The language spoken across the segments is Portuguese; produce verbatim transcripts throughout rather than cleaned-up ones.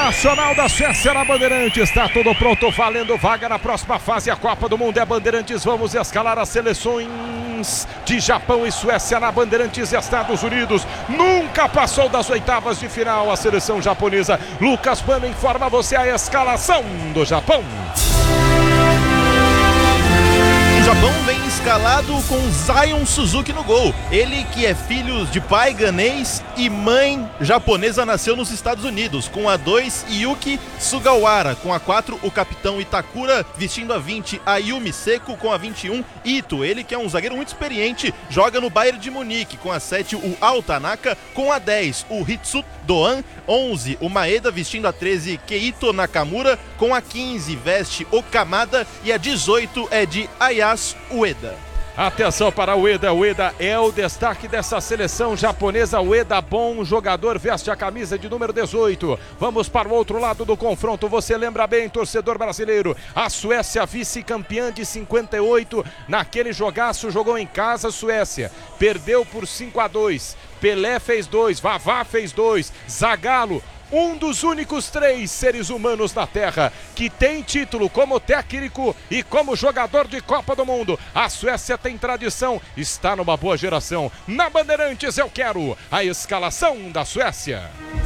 Nacional da Suécia na Bandeirantes, está tudo pronto, valendo vaga na próxima fase, a Copa do Mundo é Bandeirantes, vamos escalar as seleções de Japão e Suécia na Bandeirantes, Estados Unidos, nunca passou das oitavas de final a seleção japonesa. Lucas Pano informa você a escalação do Japão. O Japão vem escalado com Zion Suzuki no gol. Ele que é filho de pai ganês e mãe japonesa, nasceu nos Estados Unidos. Com a dois, Yuki Sugawara. Com a quatro, o capitão Itakura. Vestindo a vinte, Ayumi Seko. Com a vinte e um, Ito. Ele que é um zagueiro muito experiente, joga no Bayern de Munique. Com a sete, o Ao Tanaka. Com a dez, o Hitsu Doan. onze, o Maeda. Vestindo a treze, Keito Nakamura. Com a quinze, veste o Kamada. E a dezoito é de Ayase Ueda. Atenção para o Ueda, Ueda é o destaque dessa seleção japonesa. Ueda, bom jogador, veste a camisa de número dezoito. Vamos para o outro lado do confronto, você lembra bem, torcedor brasileiro, a Suécia vice-campeã de cinquenta e oito, naquele jogaço, jogou em casa a Suécia, perdeu por cinco a dois, Pelé fez dois, Vavá fez dois, Zagallo, um dos únicos três seres humanos na Terra que tem título como técnico e como jogador de Copa do Mundo. A Suécia tem tradição, está numa boa geração. Na Bandeirantes eu quero a escalação da Suécia.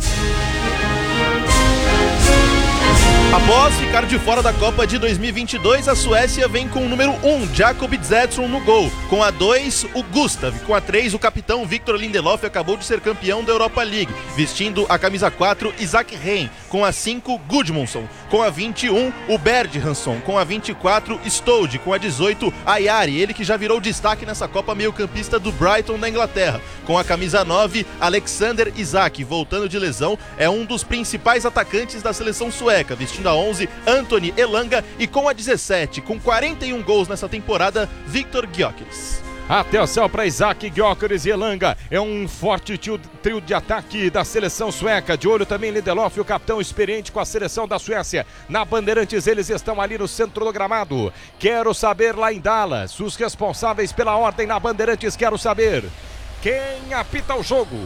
Após ficar de fora da Copa de dois mil e vinte e dois, a Suécia vem com o número um, Jacob Zetson no gol. Com a dois, o Gustav. Com a três, o capitão Victor Lindelof acabou de ser campeão da Europa League. Vestindo a camisa quatro, Isaac Rein. Com a cinco, Gudmundsson. Com a vinte e um, o Berghansson. Com a vinte e quatro, Stolde. Com a dezoito, Ayari. Ele que já virou destaque nessa Copa, meio-campista do Brighton da Inglaterra. Com a camisa nove, Alexander Isak. Voltando de lesão, é um dos principais atacantes da seleção sueca. Vestindo a onze, Anthony Elanga. E com a dezessete, com quarenta e um gols nessa temporada, Viktor Gyökeres. Atenção para Isaac, Gyökeres e Elanga, é um forte trio, trio de ataque da seleção sueca. De olho também Lindelof, o capitão experiente com a seleção da Suécia. Na Bandeirantes eles estão ali no centro do gramado. Quero saber lá em Dallas, os responsáveis pela ordem na Bandeirantes, quero saber quem apita o jogo.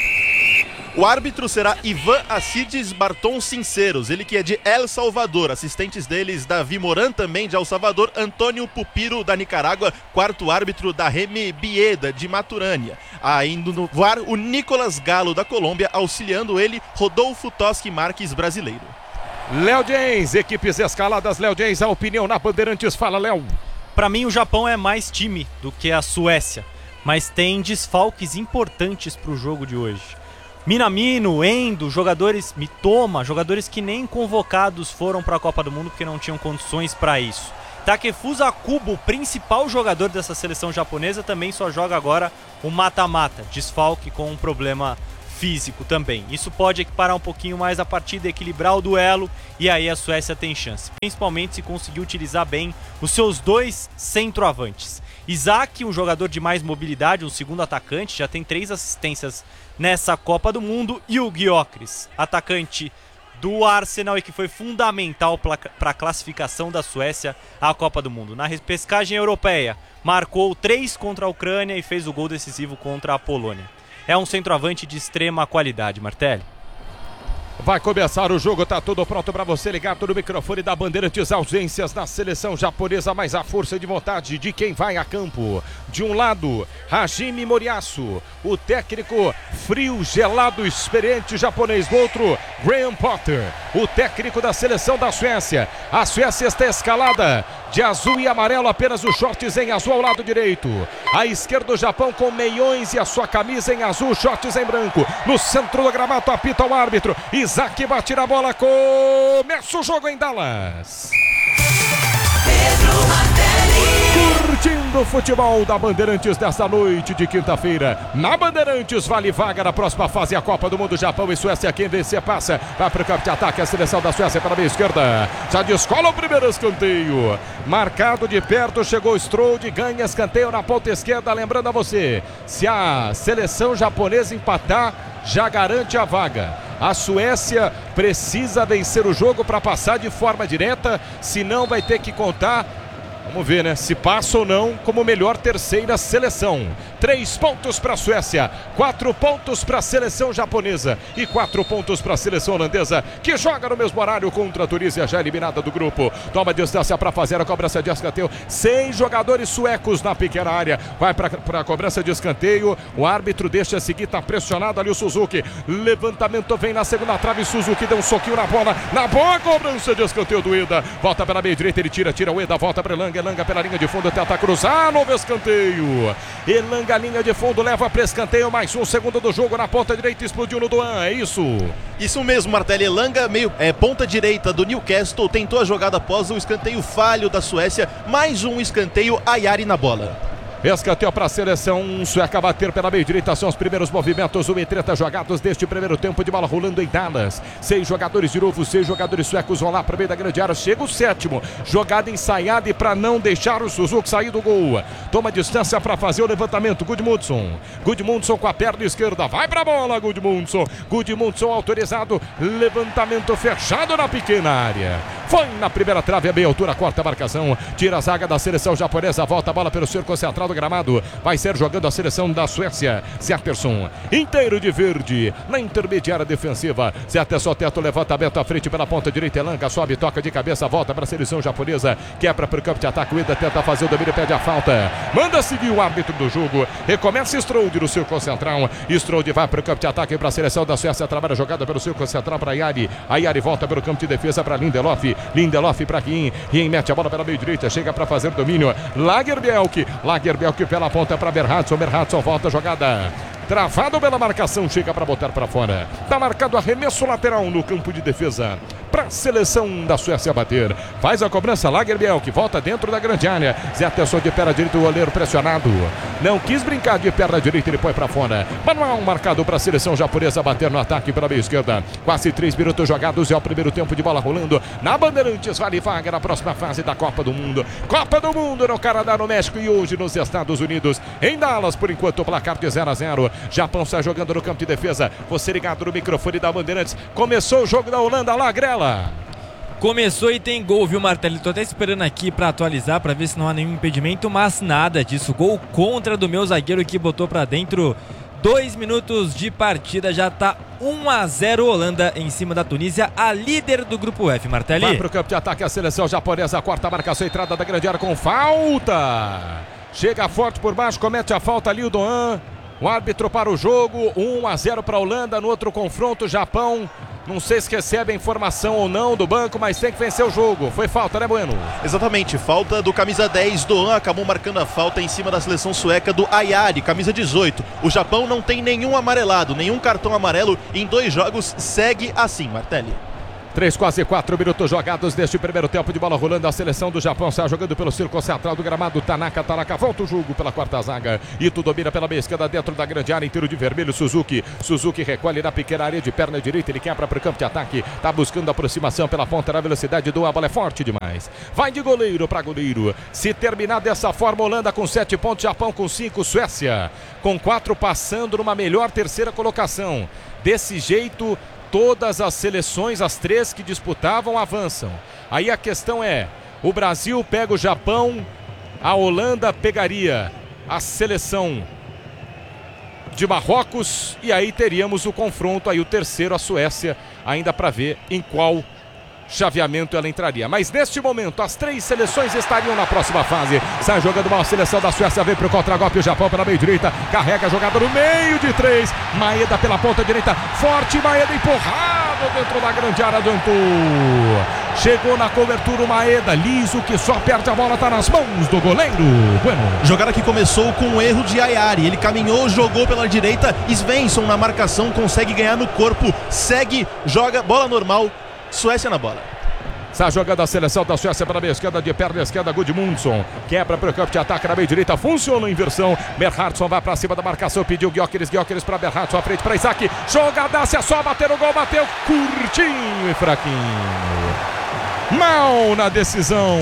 O árbitro será Ivan Acides Barton Sinceros, ele que é de El Salvador. Assistentes deles, Davi Moran, também de El Salvador, Antônio Pupiro, da Nicarágua. Quarto árbitro, da Remy Bieda, de Maturânia. Ainda no V A R, o Nicolas Galo, da Colômbia, auxiliando ele, Rodolfo Toschi Marques, brasileiro. Léo James, equipes escaladas, Léo James, a opinião na Bandeirantes, fala Léo. Para mim o Japão é mais time do que a Suécia, mas tem desfalques importantes para o jogo de hoje. Minamino, Endo, jogadores, Mitoma, jogadores que nem convocados foram para a Copa do Mundo porque não tinham condições para isso. Takefusa Kubo, principal jogador dessa seleção japonesa, também só joga agora o mata-mata, desfalque com um problema físico também. Isso pode equiparar um pouquinho mais a partida, equilibrar o duelo e aí a Suécia tem chance, principalmente se conseguir utilizar bem os seus dois centroavantes. Isaac, um jogador de mais mobilidade, um segundo atacante, já tem três assistências nessa Copa do Mundo, e o Gyökeres, atacante do Arsenal e que foi fundamental para a classificação da Suécia à Copa do Mundo. Na repescagem europeia, marcou três contra a Ucrânia e fez o gol decisivo contra a Polônia. É um centroavante de extrema qualidade, Martelli. Vai começar o jogo, tá tudo pronto para você ligar no microfone da Bandeirantes. Ausências na seleção japonesa, mas a força de vontade de quem vai a campo. De um lado, Hajime Moriyasu, o técnico frio, gelado, experiente japonês. Do outro, Graham Potter, o técnico da seleção da Suécia. A Suécia está escalada de azul e amarelo, apenas os shorts em azul ao lado direito. À esquerda, o Japão com meiões e a sua camisa em azul, shorts em branco. No centro do gramado, apita o árbitro. Isaac bate na bola, começa o jogo em Dallas. Curtindo o futebol da Bandeirantes desta noite de quinta-feira. Na Bandeirantes vale vaga na próxima fase, a Copa do Mundo. Japão e Suécia, quem vencer passa. Vai para o campo de ataque, a seleção da Suécia para a meia esquerda. Já descola o primeiro escanteio. Marcado de perto, chegou Strode, ganha escanteio na ponta esquerda. Lembrando a você, se a seleção japonesa empatar, já garante a vaga. A Suécia precisa vencer o jogo para passar de forma direta, senão vai ter que contar Vamos ver, né? Se passa ou não como melhor terceira seleção. Três pontos para a Suécia, quatro pontos para a seleção japonesa e quatro pontos para a seleção holandesa, que joga no mesmo horário contra a Tunísia, já eliminada do grupo. Toma distância para fazer a cobrança de escanteio. Seis jogadores suecos na pequena área. Vai para a cobrança de escanteio. O árbitro deixa seguir, tá pressionado ali o Suzuki. Levantamento vem na segunda trave. Suzuki deu um soquinho na bola. Na boa cobrança de escanteio do Eda. Volta pela meia direita, ele tira, tira o Eda, volta para Elanga. Elanga pela linha de fundo, tenta cruzar, novo escanteio. Elanga, linha de fundo, leva para escanteio, mais um segundo do jogo na ponta direita, explodiu no Duan, é isso? Isso mesmo, Martelli. Elanga, meio é, ponta direita do Newcastle, tentou a jogada após o escanteio falho da Suécia, mais um escanteio, Ayari na bola. Escanteio para a seleção sueca bater pela meia direita, são os primeiros movimentos, um e trinta jogados deste primeiro tempo de bola rolando em Dallas. Seis jogadores de novo, seis jogadores suecos vão lá para o meio da grande área, chega o sétimo, jogada ensaiada e para não deixar o Suzuki sair do gol. Toma distância para fazer o levantamento, Gudmundsson. Gudmundsson com a perna esquerda, vai para a bola, Gudmundsson. Gudmundsson autorizado, levantamento fechado na pequena área. Foi na primeira trave, a meia altura, corta a marcação, tira a zaga da seleção japonesa, volta a bola pelo círculo central do gramado, vai ser jogando a seleção da Suécia. Zetterson, inteiro de verde, na intermediária defensiva. Zetterson tenta o levantamento à frente pela ponta direita, Elanga sobe, toca de cabeça, volta para a seleção japonesa, quebra para o campo de ataque, o Eda tenta fazer o domínio, pede a falta, manda seguir o árbitro do jogo, recomeça Strode no círculo central, Strode vai para o campo de ataque para a seleção da Suécia, trabalha a jogada pelo círculo central para Ayari, Ayari volta pelo campo de defesa para Lindelof, Lindelof para Kim, Kim mete a bola pela meia direita, chega para fazer o domínio, Lagerbielke, Lagerbielke que pela ponta para Berhardson, Berhardson volta a jogada, travado pela marcação, chega para botar para fora, tá marcado arremesso lateral no campo de defesa para a seleção da Suécia bater, faz a cobrança Lagerbielke, volta dentro da grande área, Zetterson de perna direita, o goleiro pressionado, não quis brincar de perna direita, ele põe para fora, manual marcado para a seleção japonesa bater no ataque pela meia esquerda, quase três minutos jogados, é o primeiro tempo de bola rolando na Bandeirantes, vale vaga na próxima fase da Copa do Mundo, Copa do Mundo no Canadá, no México e hoje nos Estados Unidos, em Dallas, por enquanto o placar de zero a zero, Japão está jogando no campo de defesa, você ligado no microfone da Bandeirantes, começou o jogo da Holanda, lá Grela. Começou e tem gol, viu, Martelli? Tô até esperando aqui pra atualizar, pra ver se não há nenhum impedimento, mas nada disso. Gol contra do meu zagueiro que botou pra dentro. Dois minutos de partida, já tá um a zero Holanda em cima da Tunísia, a líder do grupo F, Martelli. Vai pro campo de ataque a seleção japonesa, quarta marcação, entrada da grande área com falta. Chega forte por baixo, comete a falta ali o Doan. O árbitro para o jogo, um a zero para a Holanda. No outro confronto, Japão, não sei se recebe a informação ou não do banco, mas tem que vencer o jogo. Foi falta, né, Bueno? Exatamente, falta do camisa dez, Doan, acabou marcando a falta em cima da seleção sueca do Ayari, camisa dezoito. O Japão não tem nenhum amarelado, nenhum cartão amarelo em dois jogos, segue assim, Martelli. Três, quase quatro minutos jogados neste primeiro tempo de bola rolando. A seleção do Japão está jogando pelo círculo central do gramado. Tanaka, Tanaka, volta o jogo pela quarta zaga. Ito domina pela meia esquerda dentro da grande área, inteiro de vermelho. Suzuki, Suzuki recolhe na pequena área de perna direita. Ele quebra para o campo de ataque. Está buscando aproximação pela ponta na velocidade do a bola é forte demais. Vai de goleiro para goleiro. Se terminar dessa forma, Holanda com sete pontos, Japão com cinco, Suécia com quatro, passando numa melhor terceira colocação. Desse jeito, todas as seleções, as três que disputavam, avançam. Aí a questão é, o Brasil pega o Japão, a Holanda pegaria a seleção de Marrocos e aí teríamos o confronto, aí o terceiro, a Suécia, ainda para ver em qual chaveamento ela entraria. Mas neste momento, as três seleções estariam na próxima fase. Sai jogando mal a seleção da Suécia, vem para o contra-golpe, o Japão pela meia direita, carrega a jogada no meio de três, Maeda pela ponta direita, forte, Maeda empurrado dentro da grande área do Antu. Chegou na cobertura o Maeda, liso, que só perde a bola, está nas mãos do goleiro. Bueno. Jogada que começou com um erro de Ayari, ele caminhou, jogou pela direita, Svensson na marcação, consegue ganhar no corpo, segue, joga, bola normal, Suécia na bola. Está jogando a seleção da Suécia para a meia esquerda, de perna esquerda, Gudmundsson. Quebra para o campo de ataque na meia direita, funciona a inversão. Berhardson vai para cima da marcação, pediu Gyökeres, Gyökeres para Berhardson, à frente para Isaac. Jogadaça, é só bater o gol, bateu curtinho e fraquinho. Mal na decisão.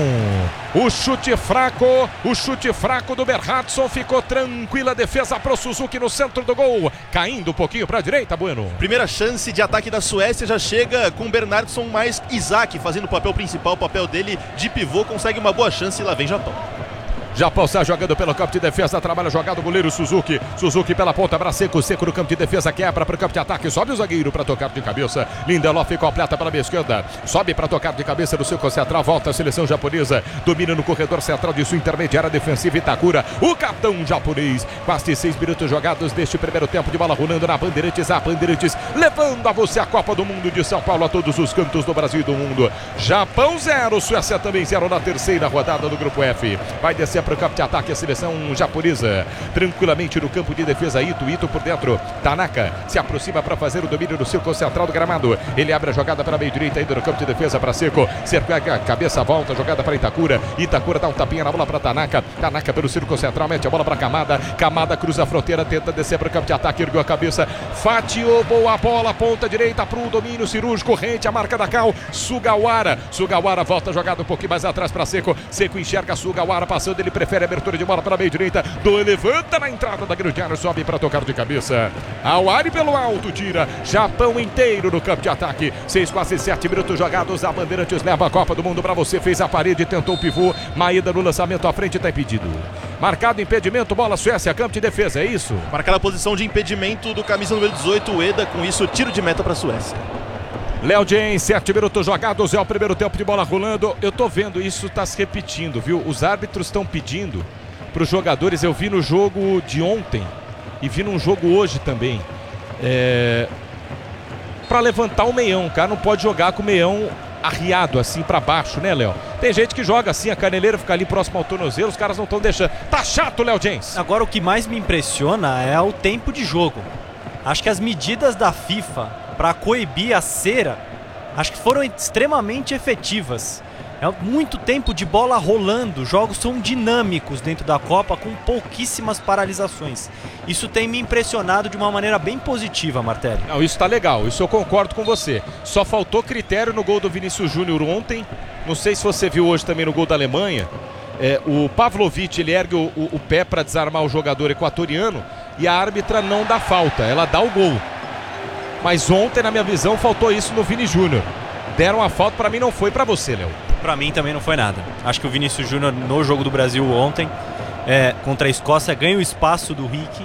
O chute fraco, o chute fraco do Berhardson, ficou tranquila a defesa para o Suzuki no centro do gol, caindo um pouquinho para a direita, Bueno. Primeira chance de ataque da Suécia já chega com o Bernardsson mais Isaac fazendo o papel principal, o papel dele de pivô, consegue uma boa chance e lá vem Japão. Japão está jogando pelo campo de defesa, trabalha jogado o goleiro Suzuki. Suzuki pela ponta, para Seco, Seco no campo de defesa, quebra para o campo de ataque, sobe o zagueiro para tocar de cabeça. Lindelof completa pela meia esquerda, sobe para tocar de cabeça no seu central, volta a seleção japonesa, domina no corredor central de sua intermediária defensiva Itakura, o capitão japonês. Quase seis minutos jogados deste primeiro tempo de bola rolando na Bandeirantes, a Bandeirantes levando a você a Copa do Mundo de São Paulo a todos os cantos do Brasil e do mundo. Japão zero, Suécia também zero na terceira rodada do grupo F. Vai descer para o campo de ataque a seleção japonesa, tranquilamente no campo de defesa. Ito, Ito por dentro, Tanaka se aproxima para fazer o domínio do círculo central do gramado, ele abre a jogada para a meia direita, ainda no campo de defesa para Seco, Seco a cabeça, volta, jogada para Itakura, Itakura dá um tapinha na bola para Tanaka, Tanaka pelo círculo central, mete a bola para Kamada, Kamada cruza a fronteira, tenta descer para o campo de ataque, ergueu a cabeça, fatiou, boa bola, ponta direita para o domínio cirúrgico, rente a marca da Cal, Sugawara, Sugawara volta, jogada um pouquinho mais atrás para Seco, Seco enxerga Sugawara passando, ele prefere a abertura de bola para a meia direita, Doan levanta na entrada da grande área, sobe para tocar de cabeça, Awari pelo alto, tira, Japão inteiro no campo de ataque, seis, quase sete minutos jogados, a Bandeirantes leva a Copa do Mundo para você, fez a parede, tentou o pivô, Maeda no lançamento à frente, está impedido. Marcado impedimento, bola Suécia, campo de defesa, é isso? Marcada a posição de impedimento do camisa número dezoito, o Eda, com isso tiro de meta para a Suécia. Léo James, sete minutos jogados, é o primeiro tempo de bola rolando. Eu tô vendo isso, está se repetindo, viu? Os árbitros estão pedindo para os jogadores, eu vi no jogo de ontem e vi num jogo hoje também, é... para levantar o meião, o cara não pode jogar com o meião arriado assim para baixo, né, Léo? Tem gente que joga assim, a caneleira fica ali próximo ao tornozelo, os caras não estão deixando. Tá chato, Léo James. Agora o que mais me impressiona é o tempo de jogo. Acho que as medidas da FIFA para coibir a cera, acho que foram extremamente efetivas. É muito tempo de bola rolando, jogos são dinâmicos dentro da Copa com pouquíssimas paralisações. Isso tem me impressionado de uma maneira bem positiva, Martelli. Não, isso tá legal, isso eu concordo com você. Só faltou critério no gol do Vinícius Júnior ontem, não sei se você viu hoje também no gol da Alemanha, é, o Pavlovic, ele ergue o, o, o pé para desarmar o jogador equatoriano e a árbitra não dá falta, ela dá o gol. Mas ontem, na minha visão, faltou isso no Vini Júnior. Deram a falta, para mim não foi, para você, Léo. Para mim também não foi nada. Acho que o Vinícius Júnior no jogo do Brasil ontem, é, contra a Escócia, ganha o espaço do Rick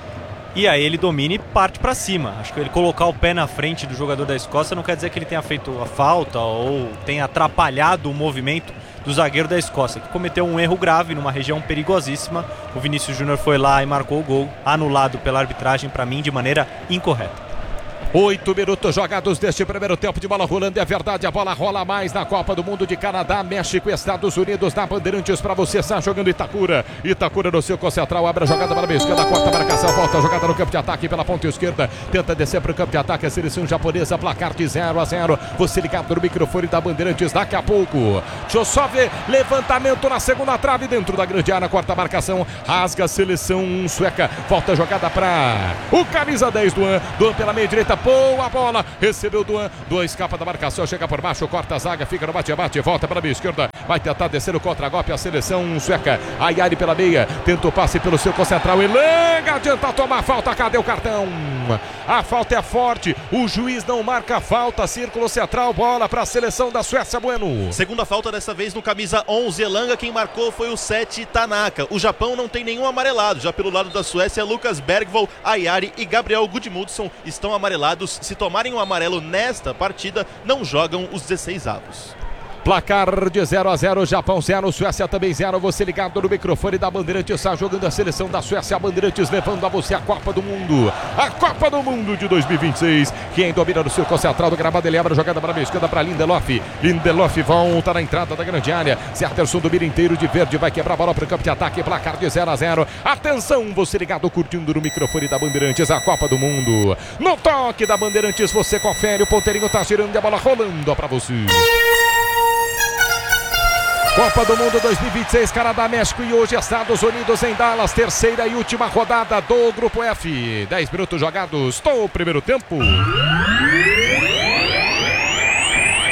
e aí ele domina e parte para cima. Acho que ele colocar o pé na frente do jogador da Escócia não quer dizer que ele tenha feito a falta ou tenha atrapalhado o movimento do zagueiro da Escócia, que cometeu um erro grave numa região perigosíssima. O Vinícius Júnior foi lá e marcou o gol, anulado pela arbitragem, para mim, de maneira incorreta. Oito minutos jogados deste primeiro tempo de bola rolando, é verdade, a bola rola mais na Copa do Mundo de Canadá, México e Estados Unidos, na Bandeirantes para você, está jogando Itakura, Itakura no seu central, abre a jogada para a esquerda, corta a marcação, volta a jogada no campo de ataque pela ponta esquerda, tenta descer para o campo de ataque, a seleção japonesa, placar de zero a zero, você ligado no microfone da Bandeirantes, daqui a pouco, deixa eu só ver, levantamento na segunda trave, dentro da grande área, corta a marcação, rasga a seleção sueca, volta a jogada para o camisa dez, Doan, Doan pela meia direita, boa bola, recebeu Doan, Doan escapa da marcação, chega por baixo, corta a zaga, fica no bate-bate, volta para a meia esquerda, vai tentar descer o contra-golpe a seleção sueca, Ayari pela meia, tenta o passe pelo seu concentral, Elanga, adianta tomar a falta, cadê o cartão? A falta é forte, o juiz não marca a falta, círculo central, bola para a seleção da Suécia, Bueno. Segunda falta dessa vez no camisa onze, Elanga, quem marcou foi o sete, Tanaka. O Japão não tem nenhum amarelado, já pelo lado da Suécia, Lucas Bergvall, Ayari e Gabriel Gudmundsson estão amarelados. Se tomarem um amarelo nesta partida, não jogam os dezesseis avos. Placar de zero a zero, Japão zero, Suécia também zero. Você ligado no microfone da Bandeirantes, está jogando a seleção da Suécia, a Bandeirantes levando a você a Copa do Mundo, a Copa do Mundo de dois mil e vinte e seis. Quem domina no círculo central do gramado, ele abre a jogada para a esquerda para Lindelof. Lindelof volta na entrada da grande área. Zerterson domina inteiro de verde, vai quebrar a bola para o campo de ataque. Placar de zero a zero. Atenção, você ligado curtindo no microfone da Bandeirantes, a Copa do Mundo. No toque da Bandeirantes, você confere, o ponteirinho está girando e a bola rolando para você. Copa do Mundo dois mil e vinte e seis, Canadá, México e hoje Estados Unidos em Dallas, terceira e última rodada do Grupo F. dez minutos jogados do primeiro tempo.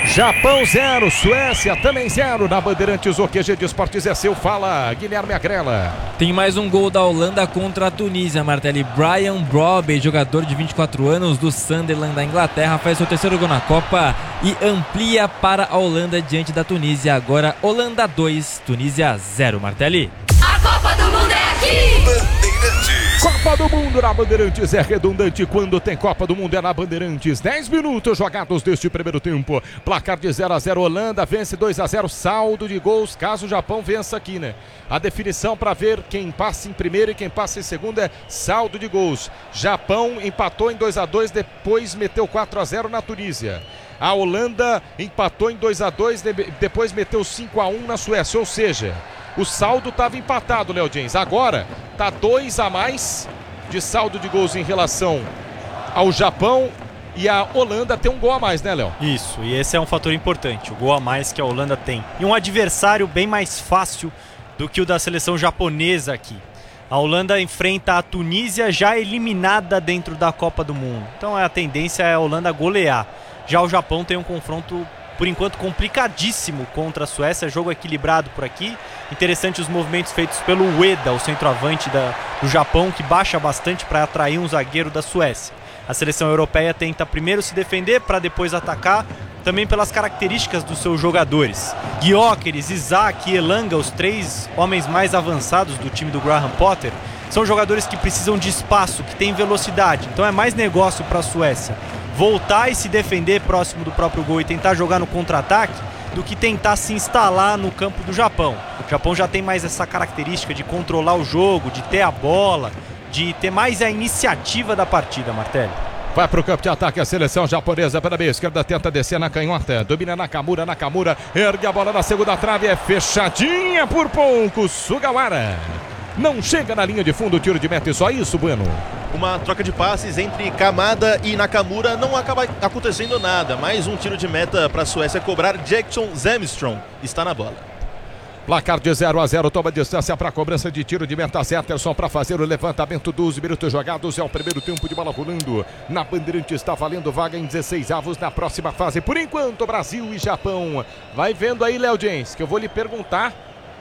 Japão zero, Suécia também zero. Na Bandeirantes, o Q G de Esportes é seu. Fala, Guilherme Agrela. Tem mais um gol da Holanda contra a Tunísia, Martelli. Brian Brobey, jogador de vinte e quatro anos do Sunderland da Inglaterra, faz seu terceiro gol na Copa e amplia para a Holanda diante da Tunísia. Agora Holanda dois, Tunísia zero, Martelli. A Copa do Mundo é aqui! Bandeirantes. Copa do Mundo na Bandeirantes é redundante quando tem Copa do Mundo é na Bandeirantes. dez minutos jogados deste primeiro tempo. Placar de zero a zero, Holanda vence dois a zero, saldo de gols caso o Japão vença aqui, né? A definição para ver quem passa em primeiro e quem passa em segundo é saldo de gols. Japão empatou em dois a dois, depois meteu quatro a zero na Tunísia. A Holanda empatou em dois a dois, depois meteu cinco a um na Suécia, ou seja, o saldo estava empatado, Léo James. Agora está dois a mais de saldo de gols em relação ao Japão e a Holanda tem um gol a mais, né, Léo? Isso, e esse é um fator importante, o gol a mais que a Holanda tem. E um adversário bem mais fácil do que o da seleção japonesa aqui. A Holanda enfrenta a Tunísia já eliminada dentro da Copa do Mundo. Então a tendência é a Holanda golear. Já o Japão tem um confronto, por enquanto, complicadíssimo contra a Suécia. Jogo equilibrado por aqui. Interessante os movimentos feitos pelo Ueda, o centroavante da, do Japão, que baixa bastante para atrair um zagueiro da Suécia. A seleção europeia tenta primeiro se defender para depois atacar, também pelas características dos seus jogadores. Gyökeres, Isaac e Elanga, os três homens mais avançados do time do Graham Potter, são jogadores que precisam de espaço, que têm velocidade. Então é mais negócio para a Suécia voltar e se defender próximo do próprio gol e tentar jogar no contra-ataque do que tentar se instalar no campo do Japão. O Japão já tem mais essa característica de controlar o jogo, de ter a bola, de ter mais a iniciativa da partida, Martelli. Vai para o campo de ataque a seleção japonesa pela meia esquerda, tenta descer na canhota, domina Nakamura, Nakamura, ergue a bola na segunda trave, é fechadinha por pouco, Sugawara. Não chega na linha de fundo o tiro de meta e só isso, Bueno. Uma troca de passes entre Kamada e Nakamura, não acaba acontecendo nada. Mais um tiro de meta para a Suécia cobrar. Jackson Zemstrom está na bola. Placar de zero a zero, toma distância para a cobrança de tiro de meta. Zetterson para fazer o levantamento dos minutos jogados. É o primeiro tempo de bola rolando. Na Bandeirantes está valendo vaga em dezesseis avos na próxima fase. Por enquanto, Brasil e Japão. Vai vendo aí, Léo James, que eu vou lhe perguntar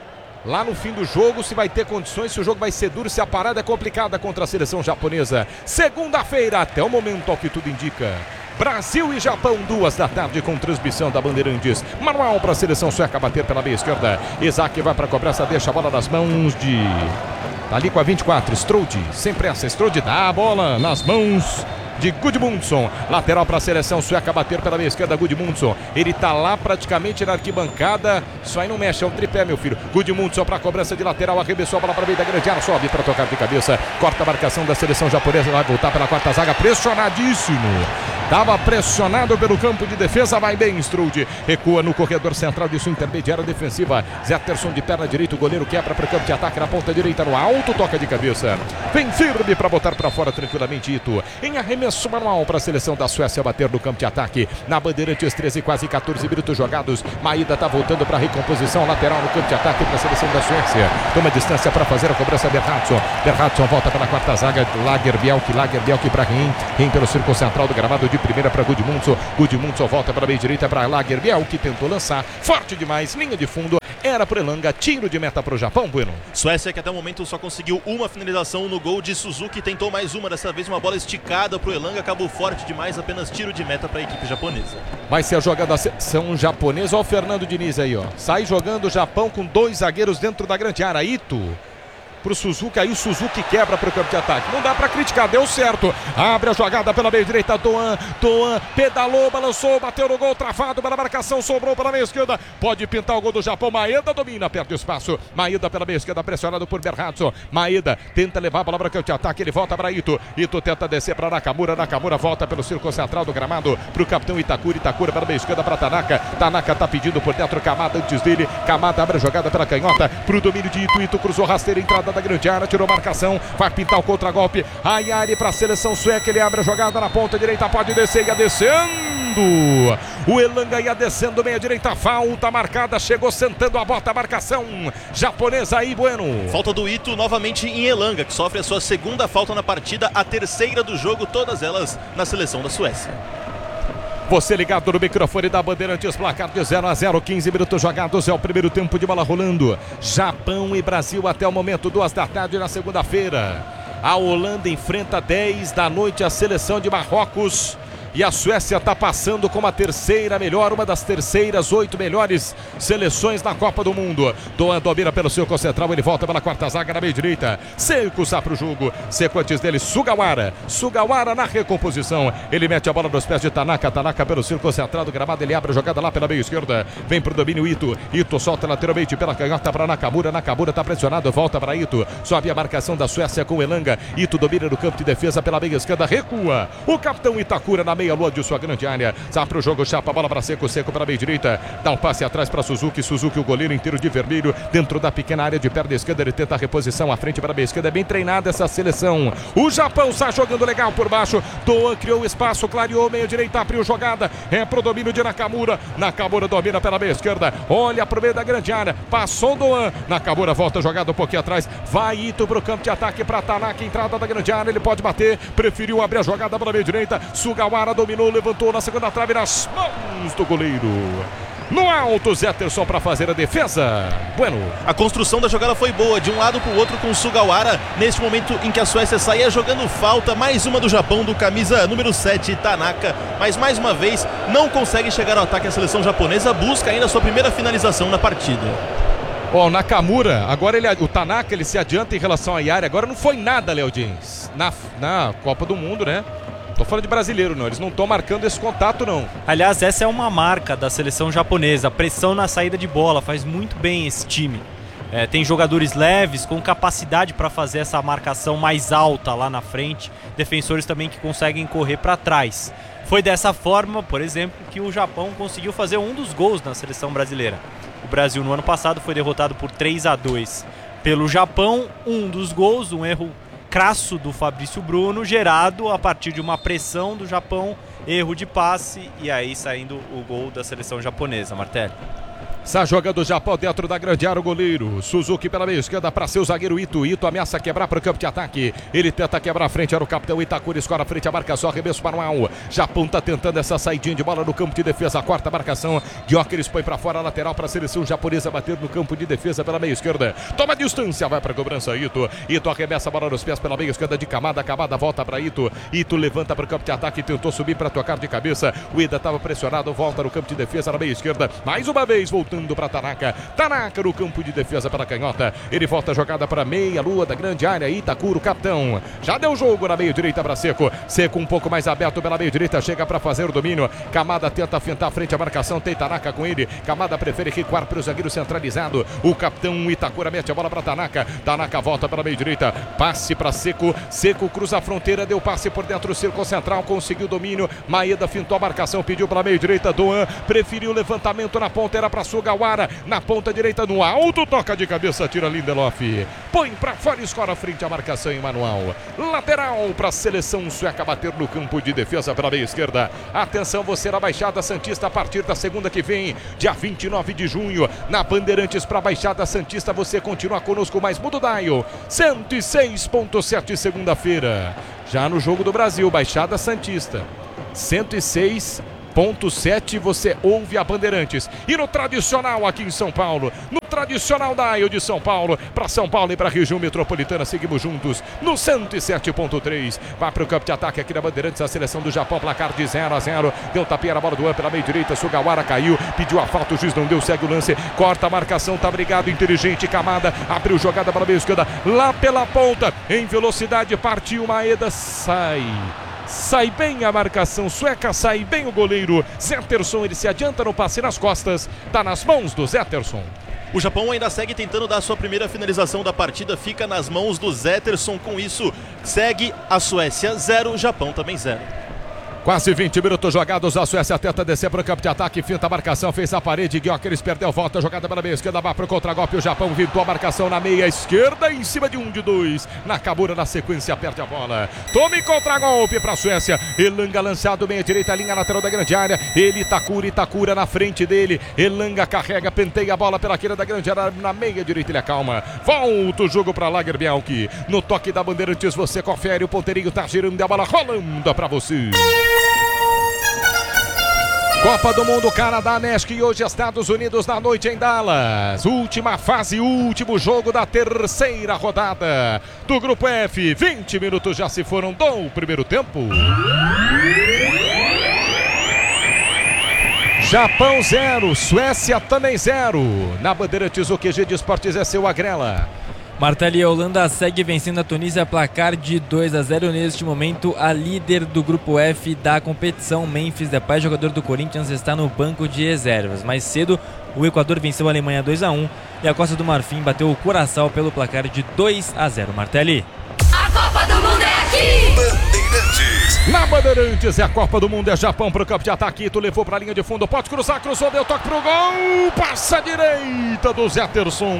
lá no fim do jogo se vai ter condições, se o jogo vai ser duro, se a parada é complicada contra a seleção japonesa. Segunda-feira, até o momento, ao que tudo indica. Brasil e Japão, duas da tarde, com transmissão da Bandeirantes. Manual para a seleção sueca bater pela meia esquerda. Isaac vai para a cobrança, deixa a bola nas mãos de... Tá ali com a vinte e quatro, Strode. Sem pressa, Strode dá a bola nas mãos de Gudmundsson. Lateral para a seleção sueca bater pela meia esquerda, Gudmundsson. Ele tá lá praticamente na arquibancada. Só aí não mexe, é um tripé, meu filho. Gudmundsson para a cobrança de lateral, arremessou a bola para o meio da grande área, sobe para tocar de cabeça. Corta a marcação da seleção japonesa, vai voltar pela quarta zaga, pressionadíssimo. Tava pressionado pelo campo de defesa, vai bem, Strode. Recua no corredor central de sua intermediária defensiva. Zetterson de perna direita, o goleiro quebra para o campo de ataque na ponta direita, no alto, toca de cabeça. Vem firme para botar para fora tranquilamente, Ito. Em arremesso manual para a seleção da Suécia bater no campo de ataque. Na Bandeirantes, treze, quase quatorze minutos jogados. Maeda tá voltando para recomposição lateral no campo de ataque para a seleção da Suécia. Toma distância para fazer a cobrança, Berhardson. Berhardson volta pela quarta zaga, Lagerbielke, Lagerbielke para Rim. Rim pelo círculo central do gramado de primeira para Gudmundsson. Gudmundsson volta para a meia direita para Lagerbielke, tentou lançar. Forte demais, linha de fundo. Era pro Elanga, tiro de meta pro Japão, Bueno. Suécia que até o momento só conseguiu uma finalização no gol de Suzuki, tentou mais uma, dessa vez uma bola esticada pro Elanga, acabou forte demais, apenas tiro de meta para a equipe japonesa. Vai ser a jogada da seleção japonesa, ó o Fernando Diniz aí, ó. Sai jogando o Japão com dois zagueiros dentro da grande área, Ito. Pro Suzuki, aí o Suzuki quebra pro campo de ataque. Não dá pra criticar, deu certo. Abre a jogada pela meia direita, Doan, Doan, pedalou, balançou, bateu no gol, travado pela marcação, sobrou pela meia esquerda. Pode pintar o gol do Japão, Maeda domina, perde o espaço. Maeda pela meia esquerda, pressionado por Berhardson. Maeda tenta levar a bola para o campo de ataque, ele volta para Ito. Ito tenta descer para Nakamura, Nakamura volta pelo círculo central do gramado pro capitão Itakura, Itakura pela meia esquerda para Tanaka. Tanaka tá pedindo por dentro, Kamada antes dele. Kamada abre a jogada pela canhota pro domínio de Ito. Ito cruzou rasteira, entrada da grande área, tirou marcação, vai pintar o contragolpe. Ayari para a seleção sueca, ele abre a jogada na ponta direita, pode descer, ia descendo. O Elanga ia descendo, meia direita, falta marcada, chegou sentando a bota, a marcação japonesa aí, Bueno. Falta do Ito novamente em Elanga, que sofre a sua segunda falta na partida, a terceira do jogo, todas elas na seleção da Suécia. Você ligado no microfone da Bandeirantes, placar de zero a zero, quinze minutos jogados, é o primeiro tempo de bola rolando. Japão e Brasil até o momento, duas da tarde na segunda-feira. A Holanda enfrenta dez da noite a seleção de Marrocos. E a Suécia está passando como a terceira melhor, uma das terceiras oito melhores seleções na Copa do Mundo. Doan domina pelo seu central, ele volta pela quarta zaga na meia direita. Seco está para o jogo. Seco antes dele, Sugawara. Sugawara na recomposição. Ele mete a bola nos pés de Tanaka. Tanaka pelo círculo central do gramado, ele abre a jogada lá pela meia esquerda. Vem para o domínio Ito. Ito solta lateralmente pela canhota para Nakamura. Nakamura está pressionado, volta para Ito. Sobe a marcação da Suécia com Elanga. Ito domina no campo de defesa pela meia esquerda, recua. O capitão Itakura na meia lua de sua grande área, sai pro jogo, chapa a bola para Seco, Seco para a meia direita, dá um passe atrás para Suzuki, Suzuki o goleiro inteiro de vermelho, dentro da pequena área de perna esquerda, ele tenta a reposição à frente para a meia esquerda, é bem treinada essa seleção. O Japão está jogando legal por baixo, Doan criou espaço, clareou, meia direita, abriu jogada, é pro domínio de Nakamura, Nakamura domina pela meia esquerda, olha pro meio da grande área, passou Doan, Nakamura volta jogada um pouquinho atrás, vai Ito pro campo de ataque para Tanaka, entrada da grande área, ele pode bater, preferiu abrir a jogada para a meia direita, Sugawara dominou, levantou na segunda trave nas mãos do goleiro. No alto, Zetterson para fazer a defesa. Bueno. A construção da jogada foi boa, de um lado para o outro com o Sugawara. Neste momento em que a Suécia saía jogando falta, mais uma do Japão, do camisa número sete, Tanaka. Mas mais uma vez, não consegue chegar ao ataque a seleção japonesa, busca ainda a sua primeira finalização na partida. Ó, o Nakamura, agora ele, o Tanaka, ele se adianta em relação à Yari. Agora não foi nada, Léo Dins, na, na Copa do Mundo, né? Tô falando de brasileiro, não. Eles não estão marcando esse contato, não. Aliás, essa é uma marca da seleção japonesa. A pressão na saída de bola faz muito bem esse time. É, tem jogadores leves, com capacidade para fazer essa marcação mais alta lá na frente. Defensores também que conseguem correr para trás. Foi dessa forma, por exemplo, que o Japão conseguiu fazer um dos gols na seleção brasileira. O Brasil, no ano passado, foi derrotado por três a dois pelo Japão. Um dos gols, um erro crasso do Fabrício Bruno, gerado a partir de uma pressão do Japão, erro de passe e aí saindo o gol da seleção japonesa. Martelli. Está jogando o Japão dentro da grande área, o goleiro Suzuki pela meia esquerda para seu zagueiro Ito. Ito ameaça quebrar para o campo de ataque. Ele tenta quebrar a frente, era o capitão Itakura, escora a frente, a marcação, arremesso para o Al. Japão está tentando essa saidinha de bola no campo de defesa, a quarta marcação. Gyökeres põe para fora, a lateral para a seleção japonesa bater no campo de defesa pela meia esquerda. Toma distância, vai para a cobrança Ito. Ito arremessa a bola nos pés pela meia esquerda de Kamada. Kamada volta para Ito. Ito levanta para o campo de ataque, tentou subir para tocar de cabeça. O Ida estava pressionado, volta no campo de defesa na meia esquerda. Mais uma vez, voltando para Tanaka. Tanaka no campo de defesa para a canhota. Ele volta a jogada para meia lua da grande área. Itakura, o capitão. Já deu jogo na meia direita para Seco. Seco um pouco mais aberto pela meia direita. Chega para fazer o domínio. Kamada tenta fintar a frente a marcação. Tem Tanaka com ele. Kamada prefere recuar para o zagueiro centralizado. O capitão Itakura mete a bola para Tanaka. Tanaka volta para a meia direita. Passe para Seco. Seco cruza a fronteira. Deu passe por dentro do círculo central. Conseguiu o domínio. Maeda fintou a marcação. Pediu para a meia direita. Doan preferiu o levantamento na ponta. Era para Sugawara. Na ponta direita no alto, toca de cabeça, tira Lindelof, põe para fora, escora frente a marcação em manual, lateral para a seleção sueca bater no campo de defesa pela meia esquerda. Atenção, você na Baixada Santista a partir da segunda que vem, dia vinte e nove de junho, na Bandeirantes para a Baixada Santista, você continua conosco, mais mudo dial, cento e seis ponto sete segunda-feira, já no Jogo do Brasil, Baixada Santista, cento e seis ponto sete, você ouve a Bandeirantes. E no tradicional aqui em São Paulo, no tradicional dial de São Paulo, para São Paulo e para a região metropolitana, seguimos juntos no cento e sete ponto três. Vai para o campo de ataque aqui na Bandeirantes, a seleção do Japão, placar de zero a zero. Deu tapinha na bola do An pela meia direita, Sugawara caiu, pediu a falta, o juiz não deu, segue o lance, corta a marcação, tá brigado, inteligente, Kamada, abriu jogada para a meia esquerda, lá pela ponta, em velocidade, partiu Maeda, sai. Sai bem a marcação sueca, sai bem o goleiro Zetterson, ele se adianta no passe nas costas, tá nas mãos do Zetterson. O Japão ainda segue tentando dar a sua primeira finalização da partida, fica nas mãos do Zetterson, com isso segue a Suécia zero, Japão também zero. Quase vinte minutos jogados, a Suécia tenta descer para o campo de ataque, finta a marcação, fez a parede, Gyökeres perdeu, volta, jogada pela meia esquerda, vai para o contragolpe, o Japão vintou a marcação na meia esquerda, em cima de um de dois, Nakamura na sequência, perde a bola, tome contragolpe para a Suécia, Elanga lançado, meia direita, linha lateral da grande área, ele Itakura, Itakura na frente dele, Elanga carrega, penteia a bola pela queira da grande área, na meia direita ele acalma, volta o jogo para Lagerbielke, no toque da Bandeirantes você confere, o ponteirinho tá girando, a bola rolando para você. Copa do Mundo, Canadá, México e hoje Estados Unidos na noite em Dallas. Última fase, último jogo da terceira rodada do Grupo F. vinte minutos já se foram do primeiro tempo. Japão zero, Suécia também zero. Na Bandeirantes, o Q G de Esportes é seu, Agrela. Martelli, a Holanda segue vencendo a Tunísia, placar de dois a zero. Neste momento, a líder do Grupo F da competição, Memphis Depay, jogador do Corinthians, está no banco de reservas. Mais cedo, o Equador venceu a Alemanha dois a um e a Costa do Marfim bateu o Curaçao pelo placar de dois a zero. Martelli. A Copa do Mundo é aqui! Bandeirantes. Na Bandeirantes é a Copa do Mundo, é Japão pro campo de ataque. Tu levou pra linha de fundo, pode cruzar, cruzou, deu toque pro gol. Passa a direita do Zetterson.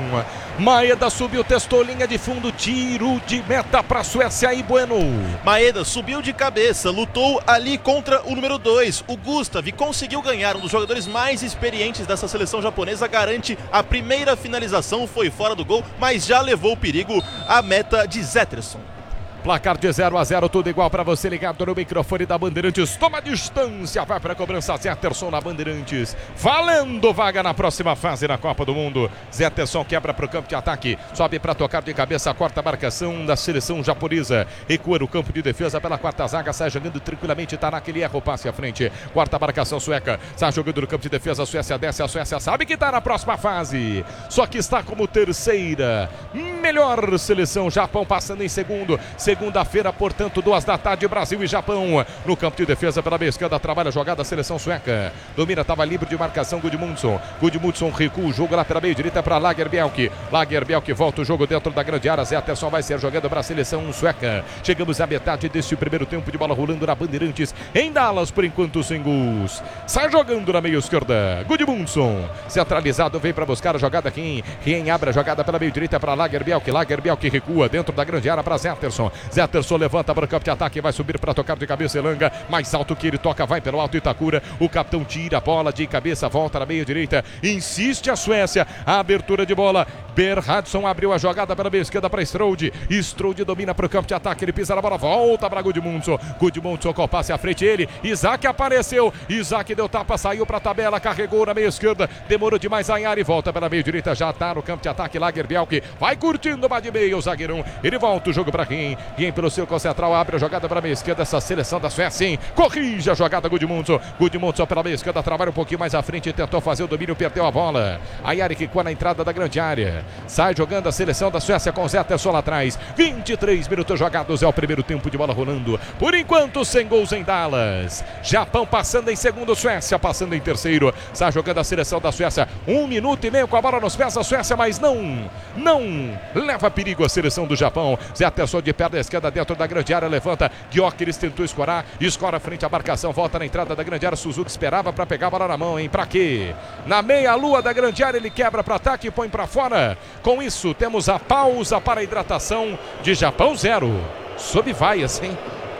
Maeda subiu, testou linha de fundo, tiro de meta para a Suécia e Bueno. Maeda subiu de cabeça, lutou ali contra o número dois, o Gustav, e conseguiu ganhar. Um dos jogadores mais experientes dessa seleção japonesa, garante a primeira finalização, foi fora do gol, mas já levou o perigo à meta de Zetterson. Placar de zero a zero, tudo igual para você ligado no microfone da Bandeirantes. Toma distância, vai para a cobrança, Zetterson na Bandeirantes. Valendo vaga na próxima fase na Copa do Mundo. Zetterson quebra para o campo de ataque, sobe para tocar de cabeça a quarta marcação da seleção japonesa. Recua no campo de defesa pela quarta zaga, sai jogando tranquilamente, tá naquele erro, passe à frente. Quarta marcação sueca, sai jogando no campo de defesa, a Suécia desce, a Suécia sabe que tá na próxima fase. Só que está como terceira. Melhor seleção, Japão passando em segundo. Segunda-feira, portanto, duas da tarde, Brasil e Japão. No campo de defesa pela meia esquerda, trabalha a jogada a seleção sueca. Domina, estava livre de marcação, Gudmundsson. Gudmundsson recua o jogo lá pela meia direita para Lagerbielke. Lagerbielke volta o jogo dentro da grande área. Zetterson vai ser jogando para a seleção sueca. Chegamos à metade deste primeiro tempo de bola rolando na Bandeirantes. Em Dallas, por enquanto, sem gols. Sai jogando na meia esquerda. Gudmundsson. Centralizado, vem para buscar a jogada aqui. Quem abre a jogada pela meia direita para Lagerbielke. Lagerbielke recua dentro da grande área para Zetterson. Zetterson levanta para o campo de ataque, vai subir para tocar de cabeça Elanga, mais alto que ele toca, vai pelo alto Itakura, o capitão tira a bola de cabeça, volta na meia direita, insiste a Suécia, a abertura de bola, Berhardson abriu a jogada pela meia esquerda para Strode, Strode domina para o campo de ataque, ele pisa na bola, volta para Gudmundsson, Gudmundsson com o passe à frente, ele, Isaac apareceu, Isaac deu tapa, saiu para a tabela, carregou na meia esquerda, demorou demais a área e volta pela meia direita, já está no campo de ataque, Lagerbielke, vai curtindo o de meio, o zagueirão, ele volta o jogo para quem? Quem pelo círculo central abre a jogada para a meia esquerda, essa seleção da Suécia, sim, corrige a jogada Gudmundsson, Gudmundsson pela meia esquerda, trabalha um pouquinho mais à frente, tentou fazer o domínio, perdeu a bola, a Yari quicou na entrada da grande área, sai jogando a seleção da Suécia com Zetterson lá atrás, vinte e três minutos jogados, é o primeiro tempo de bola rolando, por enquanto sem gols em Dallas, Japão passando em segundo, Suécia passando em terceiro, sai jogando a seleção da Suécia, um minuto e meio com a bola nos pés da Suécia, mas não, não leva perigo a seleção do Japão, Zetterson de perna esquerda dentro da grande área, levanta, Gyökeres tentou escorar, escora frente à marcação, volta na entrada da grande área, Suzuki esperava para pegar a bola na mão, hein, pra quê? Na meia lua da grande área, ele quebra para ataque e põe para fora, com isso temos a pausa para a hidratação de Japão zero, sob vaias, hein?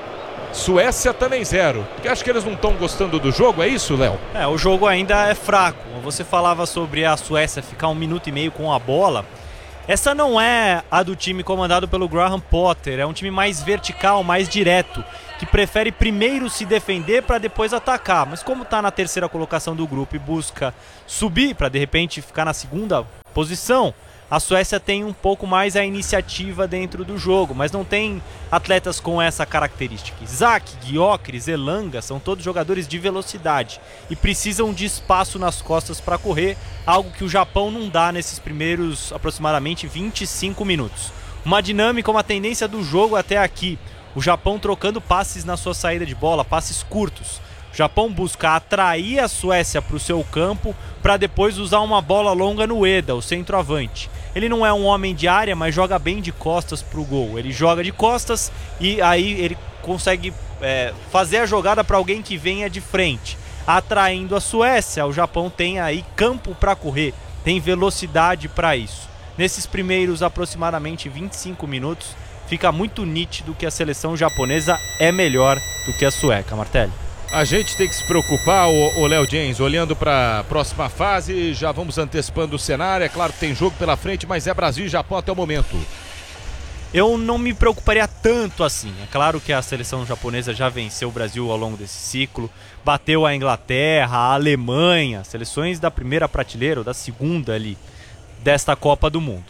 Suécia também zero, porque acho que eles não estão gostando do jogo, é isso, Léo? É, o jogo ainda é fraco, você falava sobre a Suécia ficar um minuto e meio com a bola. Essa não é a do time comandado pelo Graham Potter, é um time mais vertical, mais direto, que prefere primeiro se defender para depois atacar, mas como está na terceira colocação do grupo e busca subir para de repente ficar na segunda posição, a Suécia tem um pouco mais a iniciativa dentro do jogo, mas não tem atletas com essa característica. Isaac, Gyökeres, Elanga são todos jogadores de velocidade e precisam de espaço nas costas para correr, algo que o Japão não dá nesses primeiros aproximadamente vinte e cinco minutos. Uma dinâmica, uma tendência do jogo até aqui, o Japão trocando passes na sua saída de bola, passes curtos. O Japão busca atrair a Suécia para o seu campo para depois usar uma bola longa no Ueda, o centroavante. Ele não é um homem de área, mas joga bem de costas para o gol. Ele joga de costas e aí ele consegue é, fazer a jogada para alguém que venha de frente. Atraindo a Suécia, o Japão tem aí campo para correr, tem velocidade para isso. Nesses primeiros aproximadamente vinte e cinco minutos, fica muito nítido que a seleção japonesa é melhor do que a sueca, Martelli. A gente tem que se preocupar, o Léo James, olhando para a próxima fase, já vamos antecipando o cenário, é claro que tem jogo pela frente, mas é Brasil e Japão até o momento. eu não me preocuparia tanto assim. É claro que a seleção japonesa já venceu o Brasil ao longo desse ciclo, bateu a Inglaterra, a Alemanha, seleções da primeira prateleira ou da segunda ali desta Copa do Mundo.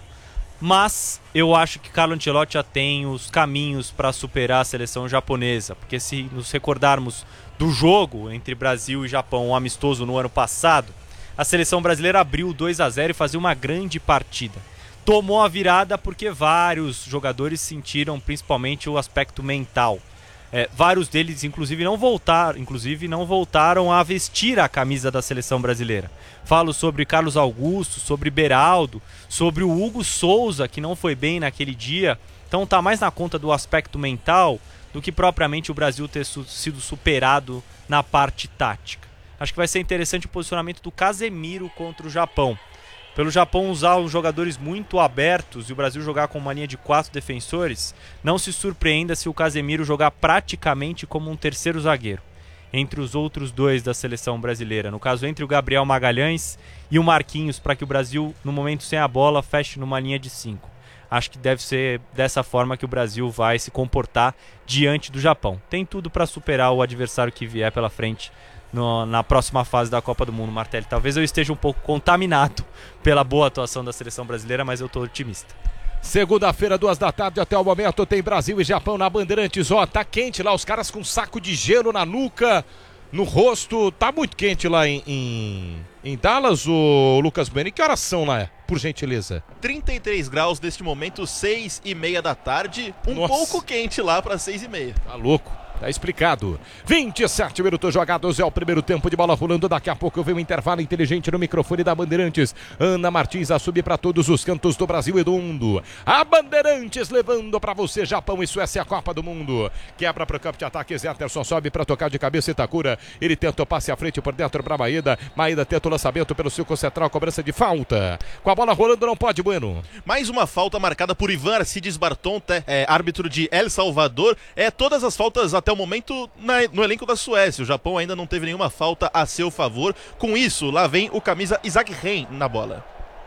Mas eu acho que Carlo Ancelotti já tem os caminhos para superar a seleção japonesa, porque se nos recordarmos do jogo entre Brasil e Japão, um amistoso no ano passado, a seleção brasileira abriu dois a zero e fazia uma grande partida. Tomou a virada porque vários jogadores sentiram principalmente o aspecto mental. É, vários deles, inclusive não, voltaram, inclusive, não voltaram a vestir a camisa da seleção brasileira. Falo sobre Carlos Augusto, sobre Beraldo, sobre o Hugo Souza, que não foi bem naquele dia. Então tá mais na conta do aspecto mental do que propriamente o Brasil ter su- sido superado na parte tática. Acho que vai ser interessante o posicionamento do Casemiro contra o Japão. Pelo Japão usar os jogadores muito abertos e o Brasil jogar com uma linha de quatro defensores, não se surpreenda se o Casemiro jogar praticamente como um terceiro zagueiro entre os outros dois da seleção brasileira. No caso, entre o Gabriel Magalhães e o Marquinhos, para que o Brasil, no momento sem a bola, feche numa linha de cinco. Acho que deve ser dessa forma que o Brasil vai se comportar diante do Japão. Tem tudo para superar o adversário que vier pela frente No, na próxima fase da Copa do Mundo, Martelli. Talvez eu esteja um pouco contaminado pela boa atuação da seleção brasileira, mas eu estou otimista. Segunda-feira, duas da tarde, até o momento tem Brasil e Japão na Bandeirantes. Ó, tá quente lá, os caras com saco de gelo na nuca, no rosto. Tá muito quente lá em, em, em Dallas, o Lucas Bueno. Que horas são lá, por gentileza? trinta e três graus neste momento, seis e meia da tarde. Um Nossa. pouco quente lá para seis e meia. Tá louco. Tá explicado. vinte e sete minutos jogados, é o primeiro tempo de bola rolando. Daqui a pouco eu venho um intervalo inteligente no microfone da Bandeirantes. Ana Martins a subir para todos os cantos do Brasil e do mundo. A Bandeirantes levando para você Japão e Suécia, a Copa do Mundo. Quebra para o campo de ataque, Zenterson sobe para tocar de cabeça Itakura. Ele tenta o passe à frente por dentro para Maeda. Maeda tenta o lançamento pelo circo central, cobrança de falta. Com a bola rolando não pode, Bueno. Mais uma falta marcada por Ivan Arcides Barton, é, árbitro de El Salvador. É, todas as faltas até o momento na, no elenco da Suécia. O Japão ainda não teve nenhuma falta a seu favor. Com isso, lá vem o camisa Isaac Rein na bola.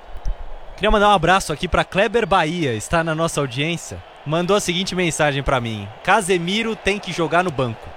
Queria mandar um abraço aqui para Kleber Bahia, está na nossa audiência. Mandou a seguinte mensagem para mim: Casemiro tem que jogar no banco.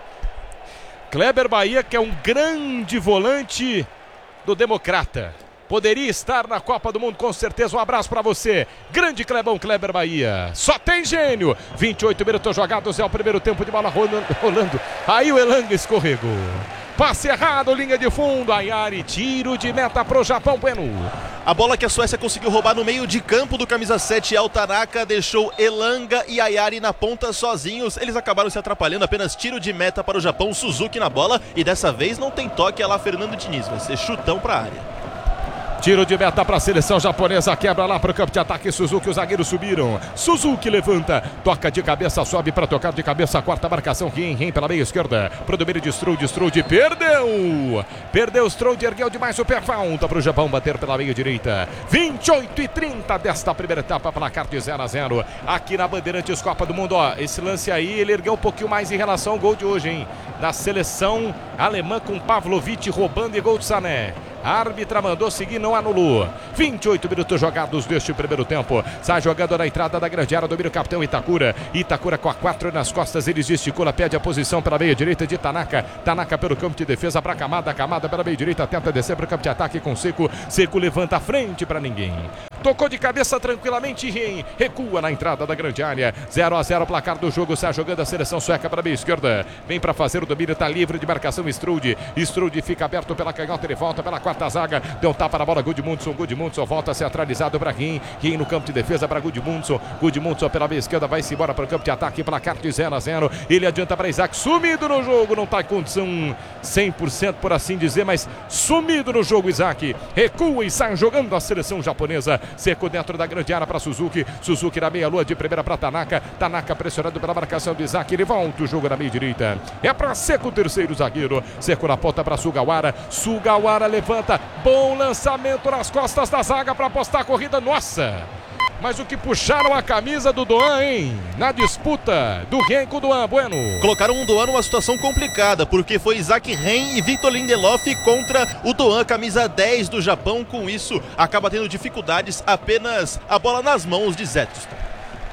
Kleber Bahia, que é um grande volante do Democrata. Poderia estar na Copa do Mundo, com certeza. Um abraço pra você. Grande Clebão, Kleber Bahia. Só tem gênio. vinte e oito minutos jogados, é o primeiro tempo de bola rolando. Aí o Elanga escorregou. Passe errado, linha de fundo. Ayari, tiro de meta pro Japão, Bueno. A bola que a Suécia conseguiu roubar no meio de campo do camisa sete, Altanaka, deixou Elanga e Ayari na ponta sozinhos. Eles acabaram se atrapalhando, apenas tiro de meta para o Japão. Suzuki na bola e dessa vez não tem toque, é lá Fernando Diniz. Vai ser chutão pra área. Tiro de meta para a seleção japonesa, quebra lá para o campo de ataque, Suzuki, os zagueiros subiram, Suzuki levanta, toca de cabeça, sobe para tocar de cabeça, quarta marcação, Ren, Ren pela meia esquerda, pro domínio de Strode, Strode perdeu, perdeu Strode, ergueu demais o pé, falta para o Japão bater pela meia direita, vinte e oito e trinta desta primeira etapa, placar de zero a zero, aqui na Bandeirantes Copa do Mundo. Ó, esse lance aí, ele ergueu um pouquinho mais em relação ao gol de hoje, hein, da seleção alemã com Pavlovic roubando e gol de Sané. A árbitra mandou seguir, não anulou. vinte e oito minutos jogados deste primeiro tempo. Sai jogando na entrada da grande área, domina o capitão Itakura. Itakura com a quatro nas costas, ele gesticula, pede a posição pela meia direita de Tanaka. Tanaka pelo campo de defesa para Kamada. Kamada pela meia direita, tenta descer para o campo de ataque com Seco. Seco levanta a frente para ninguém. Tocou de cabeça tranquilamente, Ren. Recua na entrada da grande área. zero a zero placar do jogo. Sai jogando a seleção sueca para a meia esquerda. Vem para fazer o domínio, está livre de marcação Strode. Strode fica aberto pela canhota, ele volta pela quarta zaga. Deu um tapa na bola, Gudmundsson. Gudmundsson volta centralizado para Ren. Ren no campo de defesa para Gudmundsson. Gudmundsson pela meia esquerda, vai-se embora para o campo de ataque. Placar de zero a zero. Ele adianta para Isaac. Sumido no jogo, não está em condição cem por cento por assim dizer, mas sumido no jogo Isaac. Recua e sai jogando a seleção japonesa. Seco dentro da grande área para Suzuki. Suzuki na meia-lua de primeira para Tanaka. Tanaka pressionado pela marcação de Isaac. Ele volta o jogo na meia direita. É para Seco, o terceiro zagueiro. Seco na ponta para Sugawara. Sugawara levanta. Bom lançamento nas costas da zaga para apostar a corrida. Nossa! Mas o que puxaram a camisa do Doan, hein? Na disputa do Ren com o Doan, Bueno. Colocaram o Doan numa situação complicada, porque foi Isaac Ren e Victor Lindelof contra o Doan, camisa dez do Japão. Com isso, acaba tendo dificuldades, apenas a bola nas mãos de Zetterstrom.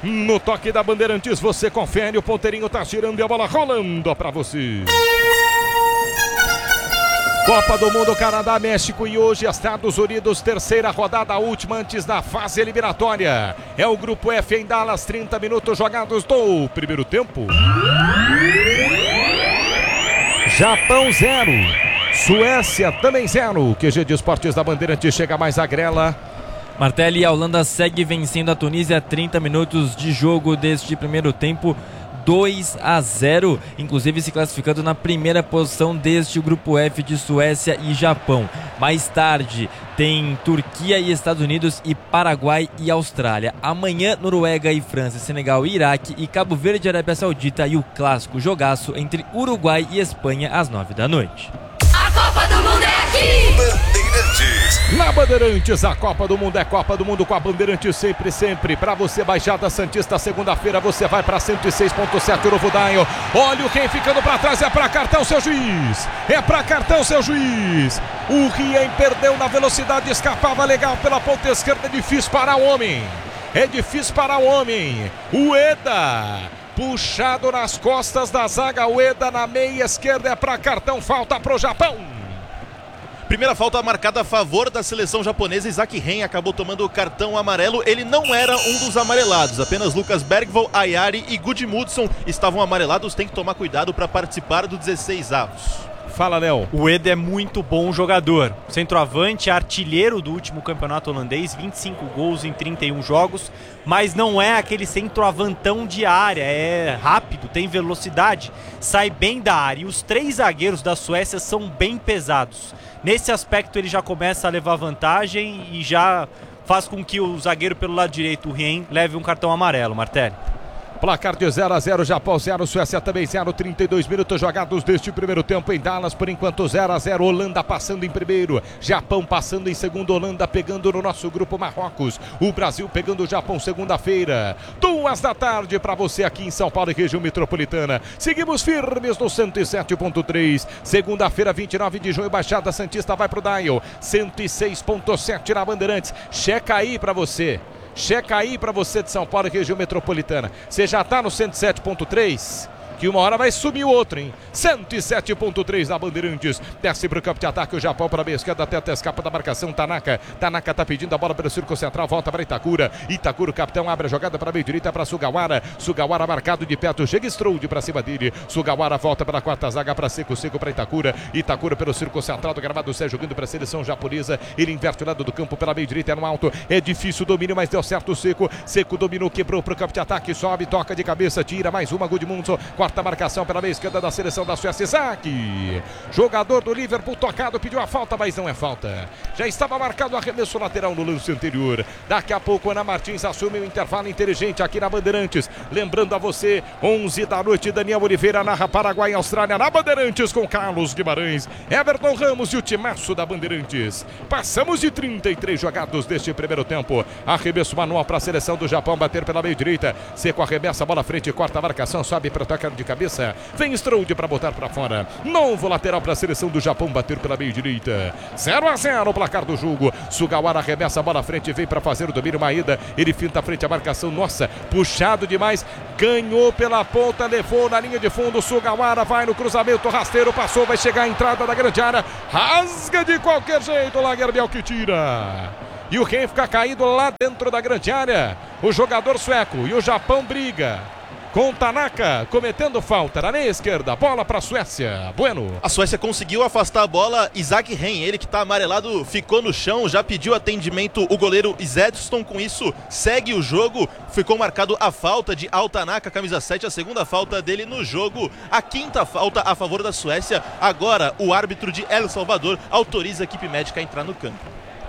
No toque da Bandeirantes, você confere, o ponteirinho tá girando e a bola rolando pra você. Copa do Mundo, Canadá, México e hoje Estados Unidos, terceira rodada, a última antes da fase eliminatória. É o grupo F em Dallas, trinta minutos jogados do primeiro tempo. Japão zero, Suécia também zero. Q G de Esportes da Bandeirantes chega mais a grela. Martelli, a Holanda segue vencendo a Tunísia, trinta minutos de jogo deste primeiro tempo. dois a zero, inclusive se classificando na primeira posição deste grupo F de Suécia e Japão. Mais tarde tem Turquia e Estados Unidos e Paraguai e Austrália. Amanhã Noruega e França, Senegal e Iraque e Cabo Verde e Arábia Saudita e o clássico jogaço entre Uruguai e Espanha às nove da noite. A Copa do Mundo é aqui! Bandeirantes. Na Bandeirantes, a Copa do Mundo é Copa do Mundo com a Bandeirantes sempre, sempre. Pra você, Baixada Santista, segunda-feira você vai pra cento e seis ponto sete Novo Daio. Olha o quem ficando pra trás, é pra cartão, seu juiz. É pra cartão, seu juiz. O Rien perdeu na velocidade, escapava legal pela ponta esquerda, é difícil parar o homem. É difícil parar o homem. O Eda, puxado nas costas da zaga, o Eda na meia esquerda, é pra cartão, falta pro Japão. Primeira falta marcada a favor da seleção japonesa. Isaac Ren acabou tomando o cartão amarelo. Ele não era um dos amarelados. Apenas Lucas Bergvall, Ayari e Gudmundsson estavam amarelados. Tem que tomar cuidado para participar do dezesseis avos. Fala, Léo. O Eda é muito bom jogador. Centroavante, artilheiro do último campeonato holandês, vinte e cinco gols em trinta e um jogos, mas não é aquele centroavantão de área, é rápido, tem velocidade, sai bem da área. E os três zagueiros da Suécia são bem pesados. Nesse aspecto ele já começa a levar vantagem e já faz com que o zagueiro pelo lado direito, o Rien, leve um cartão amarelo, Martelli. Placar de zero a zero, Japão zero, Suécia também zero, trinta e dois minutos jogados deste primeiro tempo em Dallas, por enquanto zero a zero, Holanda passando em primeiro, Japão passando em segundo, Holanda pegando no nosso grupo Marrocos, o Brasil pegando o Japão segunda-feira, duas da tarde para você aqui em São Paulo e região metropolitana. Seguimos firmes no cento e sete ponto três, segunda-feira, vinte e nove de junho, Baixada Santista vai pro Dial, cento e seis ponto sete na Bandeirantes, checa aí para você. Checa aí pra você de São Paulo e região metropolitana. Você já tá no cento e sete ponto três? Que uma hora vai sumir o outro, hein? cento e sete ponto três na Bandeirantes. Desce pro campo de ataque o Japão para a meia esquerda, até escapa da marcação. Tanaka. Tanaka tá pedindo a bola pelo círculo central. Volta para Itakura. Itakura, o capitão, abre a jogada para a meia direita para Sugawara. Sugawara marcado de perto. Chega Stroud para cima dele. Sugawara volta para a quarta zaga para Seco. Seco para Itakura. Itakura pelo círculo central do gramado. Sérgio jogando para a seleção japonesa. Ele inverte o lado do campo pela meia direita. É no alto. É difícil o domínio, mas deu certo o Seco. Seco dominou, quebrou pro campo de ataque. Sobe, toca de cabeça, tira mais uma. Gudmundsson. Quarta marcação pela meia esquerda da seleção da Suécia. Isaac, jogador do Liverpool, tocado, pediu a falta, mas não é falta. Já estava marcado o arremesso lateral no lance anterior. Daqui a pouco Ana Martins assume o intervalo inteligente aqui na Bandeirantes. Lembrando a você, onze da noite, Daniel Oliveira narra Paraguai e Austrália na Bandeirantes com Carlos Guimarães, Everton Ramos e o timaço da Bandeirantes. Passamos de trinta e três jogados deste primeiro tempo. Arremesso manual para a seleção do Japão, bater pela meia direita. Seco arremessa a bola à frente, corta a marcação, sobe para tocar de cabeça. Vem Stroud para botar para fora. Novo lateral para a seleção do Japão, bater pela meia direita. zero a zero o placar do jogo. Sugawara arremessa a bola à frente, vem para fazer o domínio. Maeda, ele finta à frente a marcação. Nossa, puxado demais. Ganhou pela ponta, levou na linha de fundo. Sugawara vai no cruzamento rasteiro, passou, vai chegar a entrada da grande área. Rasga de qualquer jeito, Lagerbiel que tira. E o Ren fica caído lá dentro da grande área. O jogador sueco e o Japão briga com Tanaka cometendo falta na meia esquerda, bola para a Suécia. Bueno. A Suécia conseguiu afastar a bola. Isaac Ren, ele que está amarelado, ficou no chão, já pediu atendimento o goleiro Zedson. Com isso, segue o jogo. Ficou marcado a falta de Altanaka, camisa sete, a segunda falta dele no jogo. A quinta falta a favor da Suécia. Agora, o árbitro de El Salvador autoriza a equipe médica a entrar no campo.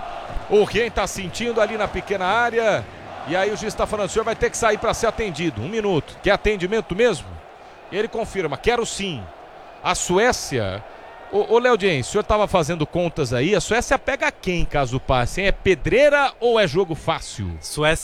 O Ren está sentindo ali na pequena área. E aí o juiz está falando, o senhor vai ter que sair para ser atendido. Um minuto. Quer atendimento mesmo? E ele confirma, quero sim. A Suécia... Ô, ô Léo James, o senhor estava fazendo contas aí. A Suécia pega quem caso passe? Hein? É pedreira ou é jogo fácil? Suécia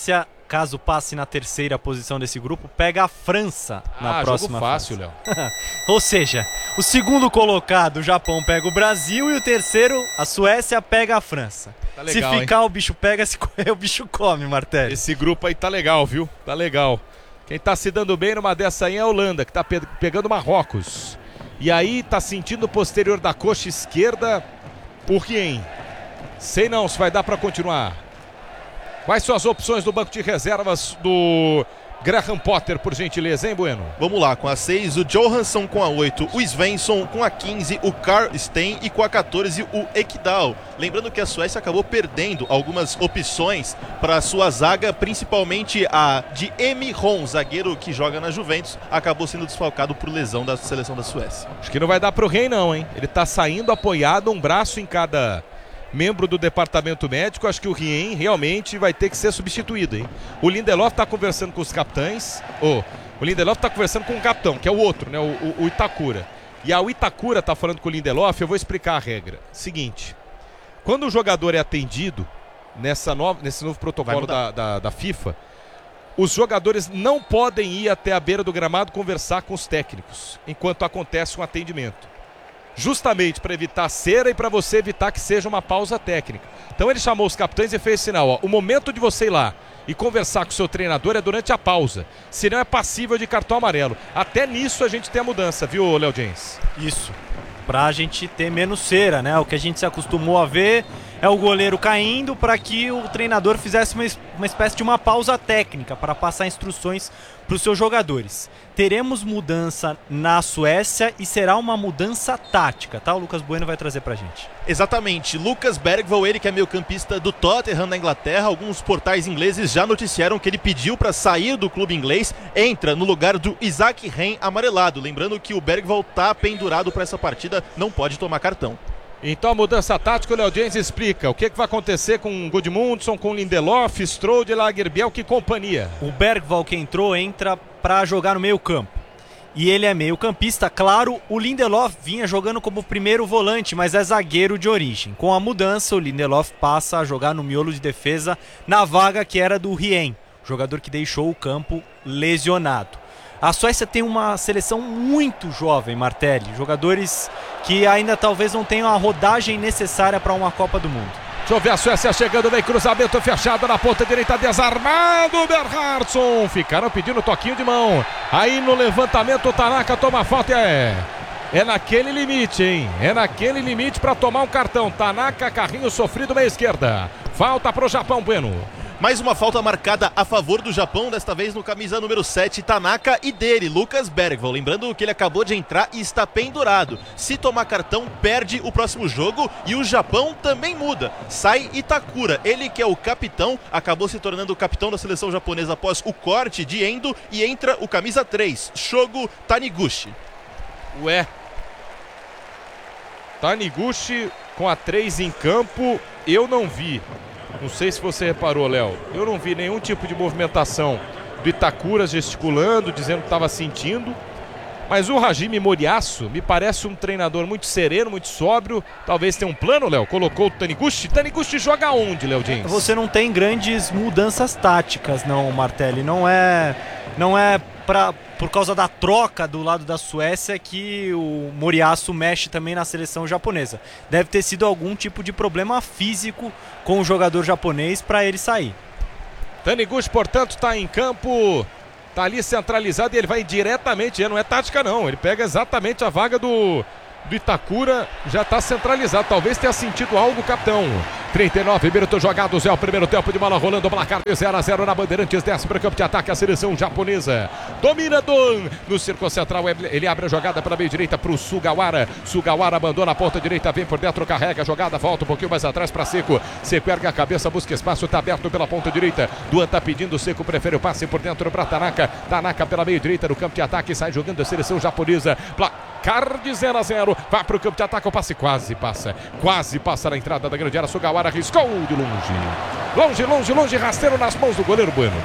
caso passe na terceira posição desse grupo, pega a França na ah, próxima jogo fácil, fase. Léo. Ou seja, o segundo colocado, o Japão, pega o Brasil e o terceiro, a Suécia, pega a França. Tá legal, se ficar, hein? o bicho pega, se correr, o bicho come, Martelli. Esse grupo aí tá legal, viu? Tá legal. Quem tá se dando bem numa dessa aí é a Holanda, que tá pe pegando Marrocos. E aí tá sentindo o posterior da coxa esquerda o Rien. Sei não se vai dar pra continuar. Quais são as opções do banco de reservas do Graham Potter, por gentileza, hein, Bueno? Vamos lá, com a seis, o Johansson, com a oito, o Svensson, com a quinze, o Carl Stein e com a quatorze, o Ekdal. Lembrando que a Suécia acabou perdendo algumas opções para a sua zaga, principalmente a de Emi Ron, zagueiro que joga na Juventus, acabou sendo desfalcado por lesão da seleção da Suécia. Acho que não vai dar pro Rei não, hein? Ele tá saindo apoiado, um braço em cada membro do departamento médico. Acho que o Rien realmente vai ter que ser substituído, hein? O Lindelof tá conversando com os capitães. Oh, o Lindelof tá conversando com o capitão, que é o outro, né? O, o, o Itakura. E a o Itakura tá falando com o Lindelof. Eu vou explicar a regra. Seguinte, quando o jogador é atendido nessa nova, nesse novo protocolo da, da, da FIFA, os jogadores não podem ir até a beira do gramado conversar com os técnicos enquanto acontece um atendimento. Justamente para evitar cera e para você evitar que seja uma pausa técnica. Então ele chamou os capitães e fez sinal, ó, o momento de você ir lá e conversar com o seu treinador é durante a pausa, senão é passível de cartão amarelo. Até nisso a gente tem a mudança, viu, Léo Jens? Isso, pra gente ter menos cera, né? O que a gente se acostumou a ver é o goleiro caindo para que o treinador fizesse uma, uma espécie de uma pausa técnica para passar instruções para os seus jogadores. Teremos mudança na Suécia e será uma mudança tática, tá? O Lucas Bueno vai trazer pra gente. Exatamente, Lucas Bergvall, ele que é meio campista do Tottenham na Inglaterra, alguns portais ingleses já noticiaram que ele pediu para sair do clube inglês, entra no lugar do Isaac Ren amarelado, lembrando que o Bergvall tá pendurado para essa partida, não pode tomar cartão. Então a mudança tática, o Léo Jens explica o que, que vai acontecer com Gudmundsson, com Lindelof, Strode, Lagerbielke e companhia. O Bergvall que entrou, entra para jogar no meio campo. E ele é meio campista, claro, o Lindelof vinha jogando como primeiro volante, mas é zagueiro de origem. Com a mudança, o Lindelof passa a jogar no miolo de defesa na vaga que era do Rien, jogador que deixou o campo lesionado. A Suécia tem uma seleção muito jovem, Martelli, jogadores que ainda talvez não tenham a rodagem necessária para uma Copa do Mundo. Deixa eu ver a Suécia chegando, vem cruzamento fechado na ponta direita, desarmado, Bernhardsson. Ficaram pedindo toquinho de mão. Aí no levantamento o Tanaka toma falta, é... É naquele limite, hein? É naquele limite para tomar um cartão. Tanaka, carrinho sofrido meia esquerda. Falta pro Japão, Bueno. Mais uma falta marcada a favor do Japão, desta vez no camisa número sete, Tanaka, e dele, Lucas Bergvall. Lembrando que ele acabou de entrar e está pendurado. Se tomar cartão, perde o próximo jogo e o Japão também muda. Sai Itakura, ele que é o capitão, acabou se tornando o capitão da seleção japonesa após o corte de Endo, e entra o camisa três, Shogo Taniguchi. Ué. Taniguchi com a três em campo, eu não vi. Não sei se você reparou, Léo. Eu não vi nenhum tipo de movimentação do Itakura gesticulando, dizendo que estava sentindo. Mas o Hajime Moriyasu me parece um treinador muito sereno, muito sóbrio. Talvez tenha um plano, Léo. Colocou o Taniguchi. Taniguchi joga onde, Léo Jens? Você não tem grandes mudanças táticas, não, Martelli. Não é, não é pra, por causa da troca do lado da Suécia que o Moriyasu mexe também na seleção japonesa. Deve ter sido algum tipo de problema físico com o jogador japonês para ele sair. Taniguchi, portanto, está em campo, está ali centralizado e ele vai diretamente, não é tática não, ele pega exatamente a vaga do, do Itakura, já está centralizado, talvez tenha sentido algo, capitão. trinta e nove minutos jogados, é o primeiro tempo de bola rolando, placar de zero a zero na Bandeirantes, desce para o campo de ataque a seleção japonesa. Domina Don no círculo central, ele abre a jogada pela meia direita para o Sugawara. Sugawara abandona a ponta direita, vem por dentro, carrega a jogada, volta um pouquinho mais atrás para Seco. Seco ergue a cabeça, busca espaço, está aberto pela ponta direita. Duan está pedindo, Seco prefere o passe por dentro para Tanaka. Tanaka pela meia direita no campo de ataque, sai jogando a seleção japonesa. Placar de zero a zero, vai para o campo de ataque, o passe quase passa, quase passa na entrada da grande área. Sugawara arriscou de longe, longe, longe, longe, rasteiro nas mãos do goleiro Bueno.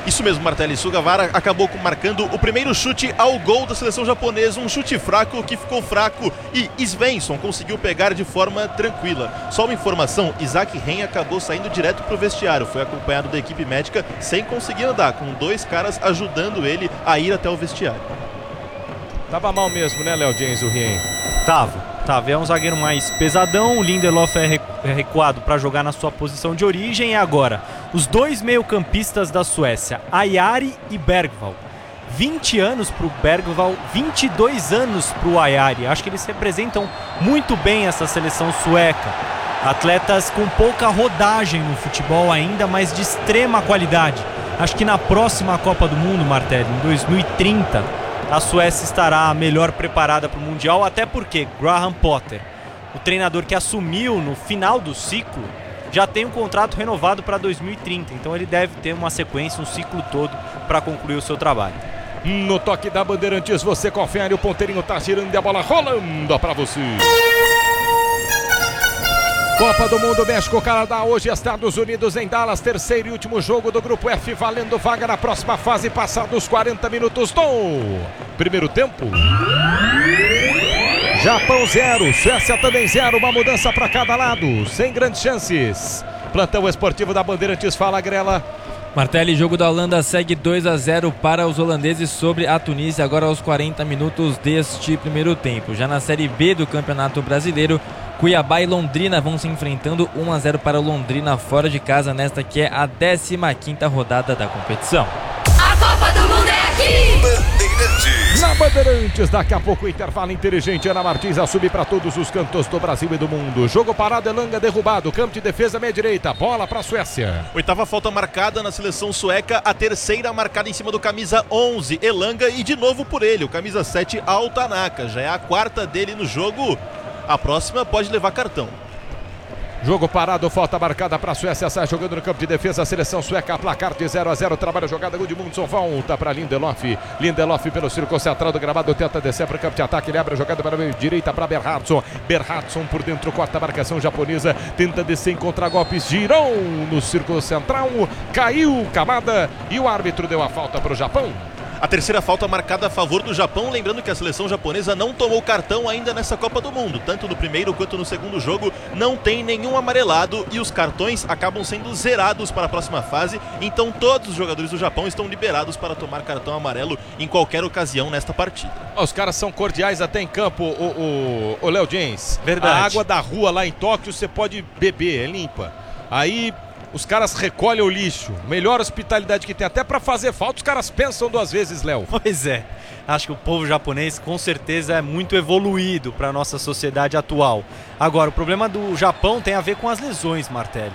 Isso mesmo, Martelli. Sugawara acabou marcando o primeiro chute ao gol da seleção japonesa, um chute fraco que ficou fraco e Svensson conseguiu pegar de forma tranquila. Só uma informação, Isaac Ren acabou saindo direto para o vestiário, foi acompanhado da equipe médica sem conseguir andar, com dois caras ajudando ele a ir até o vestiário. Tava mal mesmo, né, Léo James, o Rien? Tava. Tava, é um zagueiro mais pesadão, o Lindelof é recuado para jogar na sua posição de origem. E agora, os dois meio-campistas da Suécia, Ajari e Bergvall. vinte anos para o Bergvall, vinte e dois anos para o Ajari. Acho que eles representam muito bem essa seleção sueca. Atletas com pouca rodagem no futebol ainda, mas de extrema qualidade. Acho que na próxima Copa do Mundo, Martelli, em dois mil e trinta... a Suécia estará melhor preparada para o Mundial, até porque Graham Potter, o treinador que assumiu no final do ciclo, já tem um contrato renovado para dois mil e trinta, então ele deve ter uma sequência, um ciclo todo para concluir o seu trabalho. No toque da Bandeirantes, você confere, o ponteirinho tá girando e a bola rolando para você. Copa do Mundo, México, Canadá, hoje Estados Unidos em Dallas, terceiro e último jogo do Grupo F, valendo vaga na próxima fase, passados quarenta minutos do primeiro tempo. Japão zero, Suécia também zero, uma mudança para cada lado, sem grandes chances. Plantão esportivo da Bandeirantes, fala Grela. Martelli, jogo da Holanda segue dois a zero para os holandeses sobre a Tunísia, agora aos quarenta minutos deste primeiro tempo. Já na Série B do Campeonato Brasileiro, Cuiabá e Londrina vão se enfrentando, um a zero para o Londrina fora de casa, nesta que é a décima quinta rodada da competição. A Copa do Mundo é aqui! Bandeirantes. Na Bandeirantes, daqui a pouco o intervalo inteligente. Ana Martins a subir para todos os cantos do Brasil e do mundo. Jogo parado, Elanga derrubado, campo de defesa meia direita, bola para a Suécia. Oitava falta marcada na seleção sueca, a terceira marcada em cima do camisa onze, Elanga, e de novo por ele, o camisa sete, Altanaka. Já é a quarta dele no jogo. A próxima pode levar cartão. Jogo parado, falta marcada para a Suécia, sai jogando no campo de defesa, a seleção sueca, placar de zero a zero, trabalha a jogada, Gudmundsson, volta para Lindelof, Lindelof pelo círculo central do gramado, tenta descer para o campo de ataque, ele abre a jogada para a direita para Berhardsson, Berhardsson por dentro, corta a marcação japonesa, tenta descer em contragolpes, girou no círculo central, caiu Kamada e o árbitro deu a falta para o Japão. A terceira falta marcada a favor do Japão, lembrando que a seleção japonesa não tomou cartão ainda nessa Copa do Mundo, tanto no primeiro quanto no segundo jogo, não tem nenhum amarelado e os cartões acabam sendo zerados para a próxima fase, então todos os jogadores do Japão estão liberados para tomar cartão amarelo em qualquer ocasião nesta partida. Os caras são cordiais até em campo, o, o, o Léo James. Verdade. A água da rua lá em Tóquio você pode beber, é limpa. Aí os caras recolhem o lixo, melhor hospitalidade que tem, até para fazer falta os caras pensam duas vezes, Léo. Pois é, acho que o povo japonês com certeza é muito evoluído para a nossa sociedade atual. Agora, o problema do Japão tem a ver com as lesões, Martelli.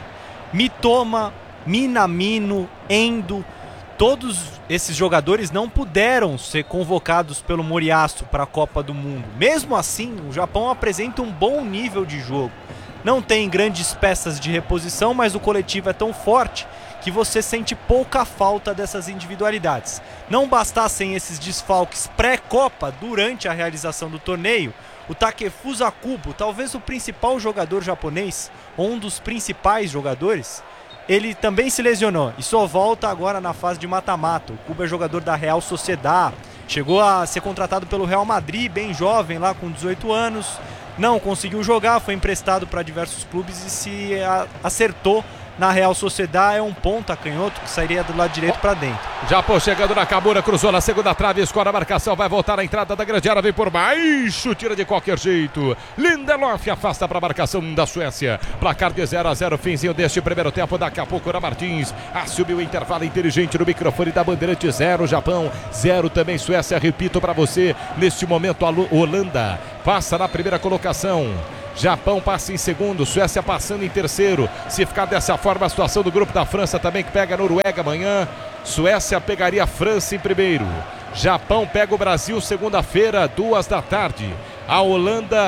Mitoma, Minamino, Endo, todos esses jogadores não puderam ser convocados pelo Moriyasu para a Copa do Mundo. Mesmo assim, o Japão apresenta um bom nível de jogo. Não tem grandes peças de reposição, mas o coletivo é tão forte que você sente pouca falta dessas individualidades. Não bastassem esses desfalques pré-Copa durante a realização do torneio, o Takefusa Kubo, talvez o principal jogador japonês, ou um dos principais jogadores, ele também se lesionou e só volta agora na fase de mata-mata. O Kubo é jogador da Real Sociedad, chegou a ser contratado pelo Real Madrid, bem jovem, lá com dezoito anos. Não conseguiu jogar, foi emprestado para diversos clubes e se acertou na Real Sociedad. É um ponta canhoto que sairia do lado direito para dentro. Japão chegando na Kabura, cruzou na segunda trave, escora a marcação, vai voltar a entrada da grande área, vem por baixo, tira de qualquer jeito. Lindelof afasta para a marcação da Suécia. Placar de zero a zero, finzinho deste primeiro tempo. Daqui a pouco, Ana Martins assumiu o intervalo inteligente no microfone da Bandeirante. Zero Japão, zero também Suécia. Repito para você, neste momento a Holanda passa na primeira colocação. Japão passa em segundo, Suécia passando em terceiro. Se ficar dessa forma, a situação do grupo da França também, que pega a Noruega amanhã. Suécia pegaria a França em primeiro. Japão pega o Brasil segunda-feira, duas da tarde. A Holanda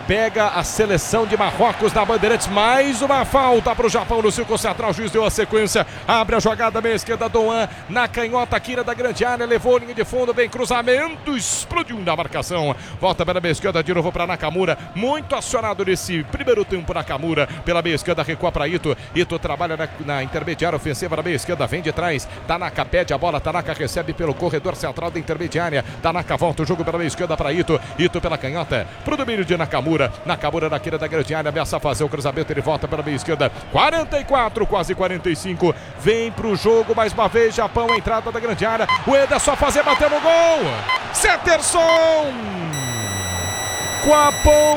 pega a seleção de Marrocos na Bandeirantes. Mais uma falta para o Japão no círculo central. O juiz deu a sequência, abre a jogada meia esquerda. Doan na canhota, Kira da grande área, levou a linha de fundo, bem cruzamento, explodiu na marcação. Volta pela meia esquerda de novo para Nakamura. Muito acionado nesse primeiro tempo. Nakamura pela meia esquerda, recua para Ito. Ito trabalha na, na intermediária ofensiva na meia esquerda, vem de trás. Tanaka pede a bola, Tanaka recebe pelo corredor central da intermediária. Tanaka volta o jogo pela meia esquerda para Ito. Ito pela canhota, pro domínio de Nakamura. Nakamura na queira da grande área, ameaça fazer o cruzamento, ele volta pela meia esquerda. quarenta e quatro, quase quarenta e cinco. Vem pro jogo mais uma vez, Japão, a entrada da grande área. O Eda só fazer, bater no gol. Zetterson! Com a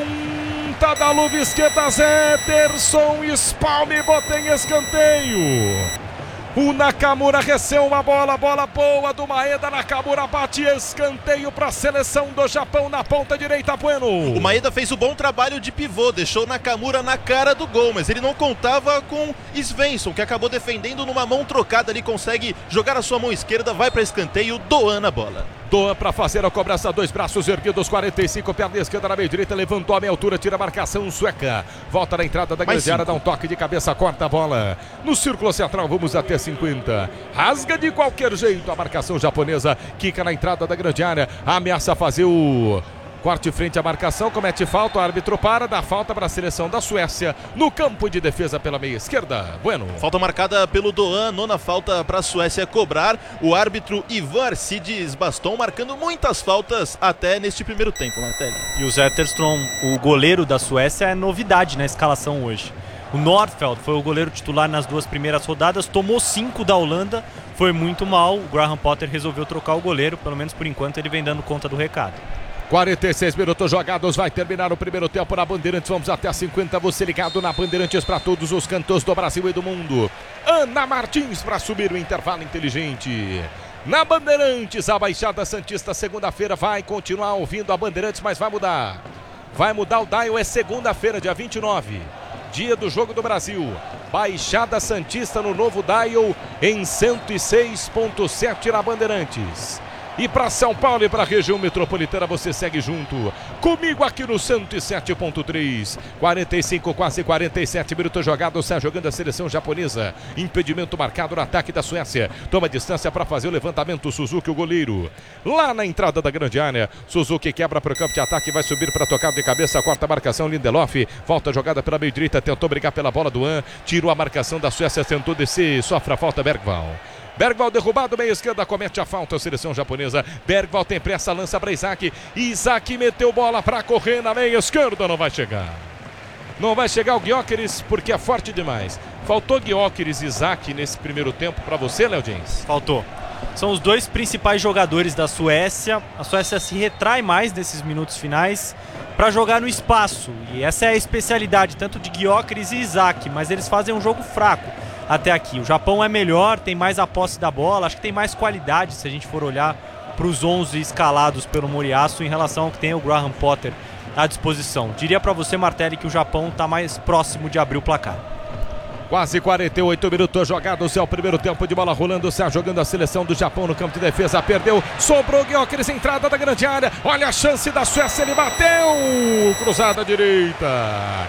ponta da luva esquerda, Zetterson espalme, bota em escanteio. O Nakamura recebeu uma bola, bola boa do Maeda. Nakamura bate escanteio para a seleção do Japão na ponta direita, Bueno. O Maeda fez o bom trabalho de pivô, deixou Nakamura na cara do gol, mas ele não contava com Svensson, que acabou defendendo numa mão trocada ali, consegue jogar a sua mão esquerda, vai para escanteio, Doan na bola. Doan para fazer a cobrança, dois braços erguidos, quarenta e cinco, perna esquerda na meia direita, levantou a meia altura, tira a marcação sueca. Volta na entrada da grande área, dá um toque de cabeça, corta a bola. No círculo central, vamos até cinquenta. Rasga de qualquer jeito a marcação japonesa, quica na entrada da grande área, ameaça fazer o corte frente à marcação, comete falta, o árbitro para, dá falta para a seleção da Suécia no campo de defesa pela meia esquerda. Bueno. Falta marcada pelo Doan, nona falta para a Suécia cobrar. O árbitro Ivan Arcides Baston marcando muitas faltas até neste primeiro tempo, Martelli. E o Zetterstrom, o goleiro da Suécia, é novidade na escalação hoje. O Nordfeld foi o goleiro titular nas duas primeiras rodadas, tomou cinco da Holanda, foi muito mal. O Graham Potter resolveu trocar o goleiro, pelo menos por enquanto ele vem dando conta do recado. quarenta e seis minutos jogados, vai terminar o primeiro tempo na Bandeirantes, vamos até a cinquenta, você ligado na Bandeirantes para todos os cantos do Brasil e do mundo. Ana Martins para subir o intervalo inteligente. Na Bandeirantes, a Baixada Santista, segunda-feira, vai continuar ouvindo a Bandeirantes, mas vai mudar. Vai mudar o dial, é segunda-feira, dia vinte e nove, dia do Jogo do Brasil. Baixada Santista no novo dial em cento e seis ponto sete na Bandeirantes. E para São Paulo e para a região metropolitana você segue junto comigo aqui no cento e sete ponto três. quarenta e cinco, quase quarenta e sete minutos jogados. Sai jogando a seleção japonesa. Impedimento marcado no ataque da Suécia. Toma distância para fazer o levantamento. Suzuki, o goleiro. Lá na entrada da grande área. Suzuki quebra para o campo de ataque. Vai subir para tocar de cabeça. Quarta marcação, Lindelof. Volta a jogada pela meia direita. Tentou brigar pela bola do An. Tirou a marcação da Suécia. Tentou descer. Sofre a falta, Bergvall. Bergvall derrubado, meia esquerda, comete a falta a seleção japonesa. Bergvall tem pressa, lança para Isaac. Isaac meteu bola para correr na meia esquerda, não vai chegar. Não vai chegar o Gyökeres porque é forte demais. Faltou Gyökeres e Isaac nesse primeiro tempo para você, Léo Jens? Faltou. São os dois principais jogadores da Suécia. A Suécia se retrai mais nesses minutos finais para jogar no espaço. E essa é a especialidade tanto de Gyökeres e Isaac, mas eles fazem um jogo fraco até aqui. O Japão é melhor, tem mais a posse da bola, acho que tem mais qualidade se a gente for olhar para os onze escalados pelo Moriyasu em relação ao que tem o Graham Potter à disposição. Diria para você, Martelli, que o Japão está mais próximo de abrir o placar. Quase quarenta e oito minutos jogados, é o primeiro tempo de bola rolando, sai jogando a seleção do Japão no campo de defesa, perdeu, sobrou Gyökeres, entrada da grande área, olha a chance da Suécia, ele bateu, cruzada direita.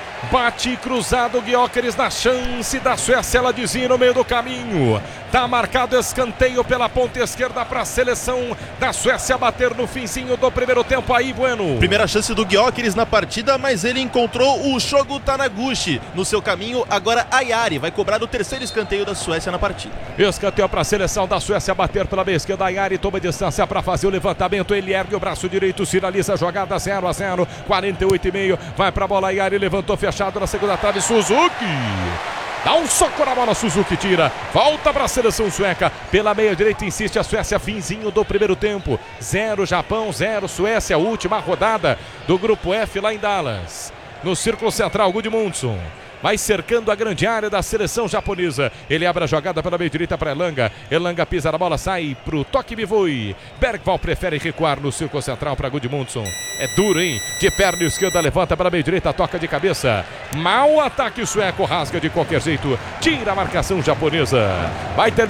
Bate cruzado, Gyökeres na chance da Suécia, ela dizia no meio do caminho. Tá marcado escanteio pela ponta esquerda para a seleção da Suécia bater no finzinho do primeiro tempo aí, Bueno. Primeira chance do Gyökeres na partida, mas ele encontrou o Shogo Tanaguchi no seu caminho. Agora Ayari vai cobrar o terceiro escanteio da Suécia na partida. Escanteio para a seleção da Suécia bater pela meia esquerda. Ayari toma distância para fazer o levantamento. Ele ergue o braço direito, sinaliza a jogada zero a zero. quarenta e oito e meio. Vai para a bola. Ayari levantou fechado na segunda trave. Suzuki. Dá um soco na bola, Suzuki tira. Volta para a seleção sueca. Pela meia direita insiste a Suécia. Finzinho do primeiro tempo. Zero Japão, zero Suécia. Última rodada do grupo F lá em Dallas. No círculo central, Gudmundsson. Vai cercando a grande área da seleção japonesa. Ele abre a jogada pela meia direita para Elanga. Elanga pisa na bola, sai pro toque Bivoi. Bergvall prefere recuar no círculo central para Gudmundsson. É duro, hein? De perna esquerda, levanta pela meia direita, toca de cabeça. Mau ataque sueco, rasga de qualquer jeito. Tira a marcação japonesa. Vai ter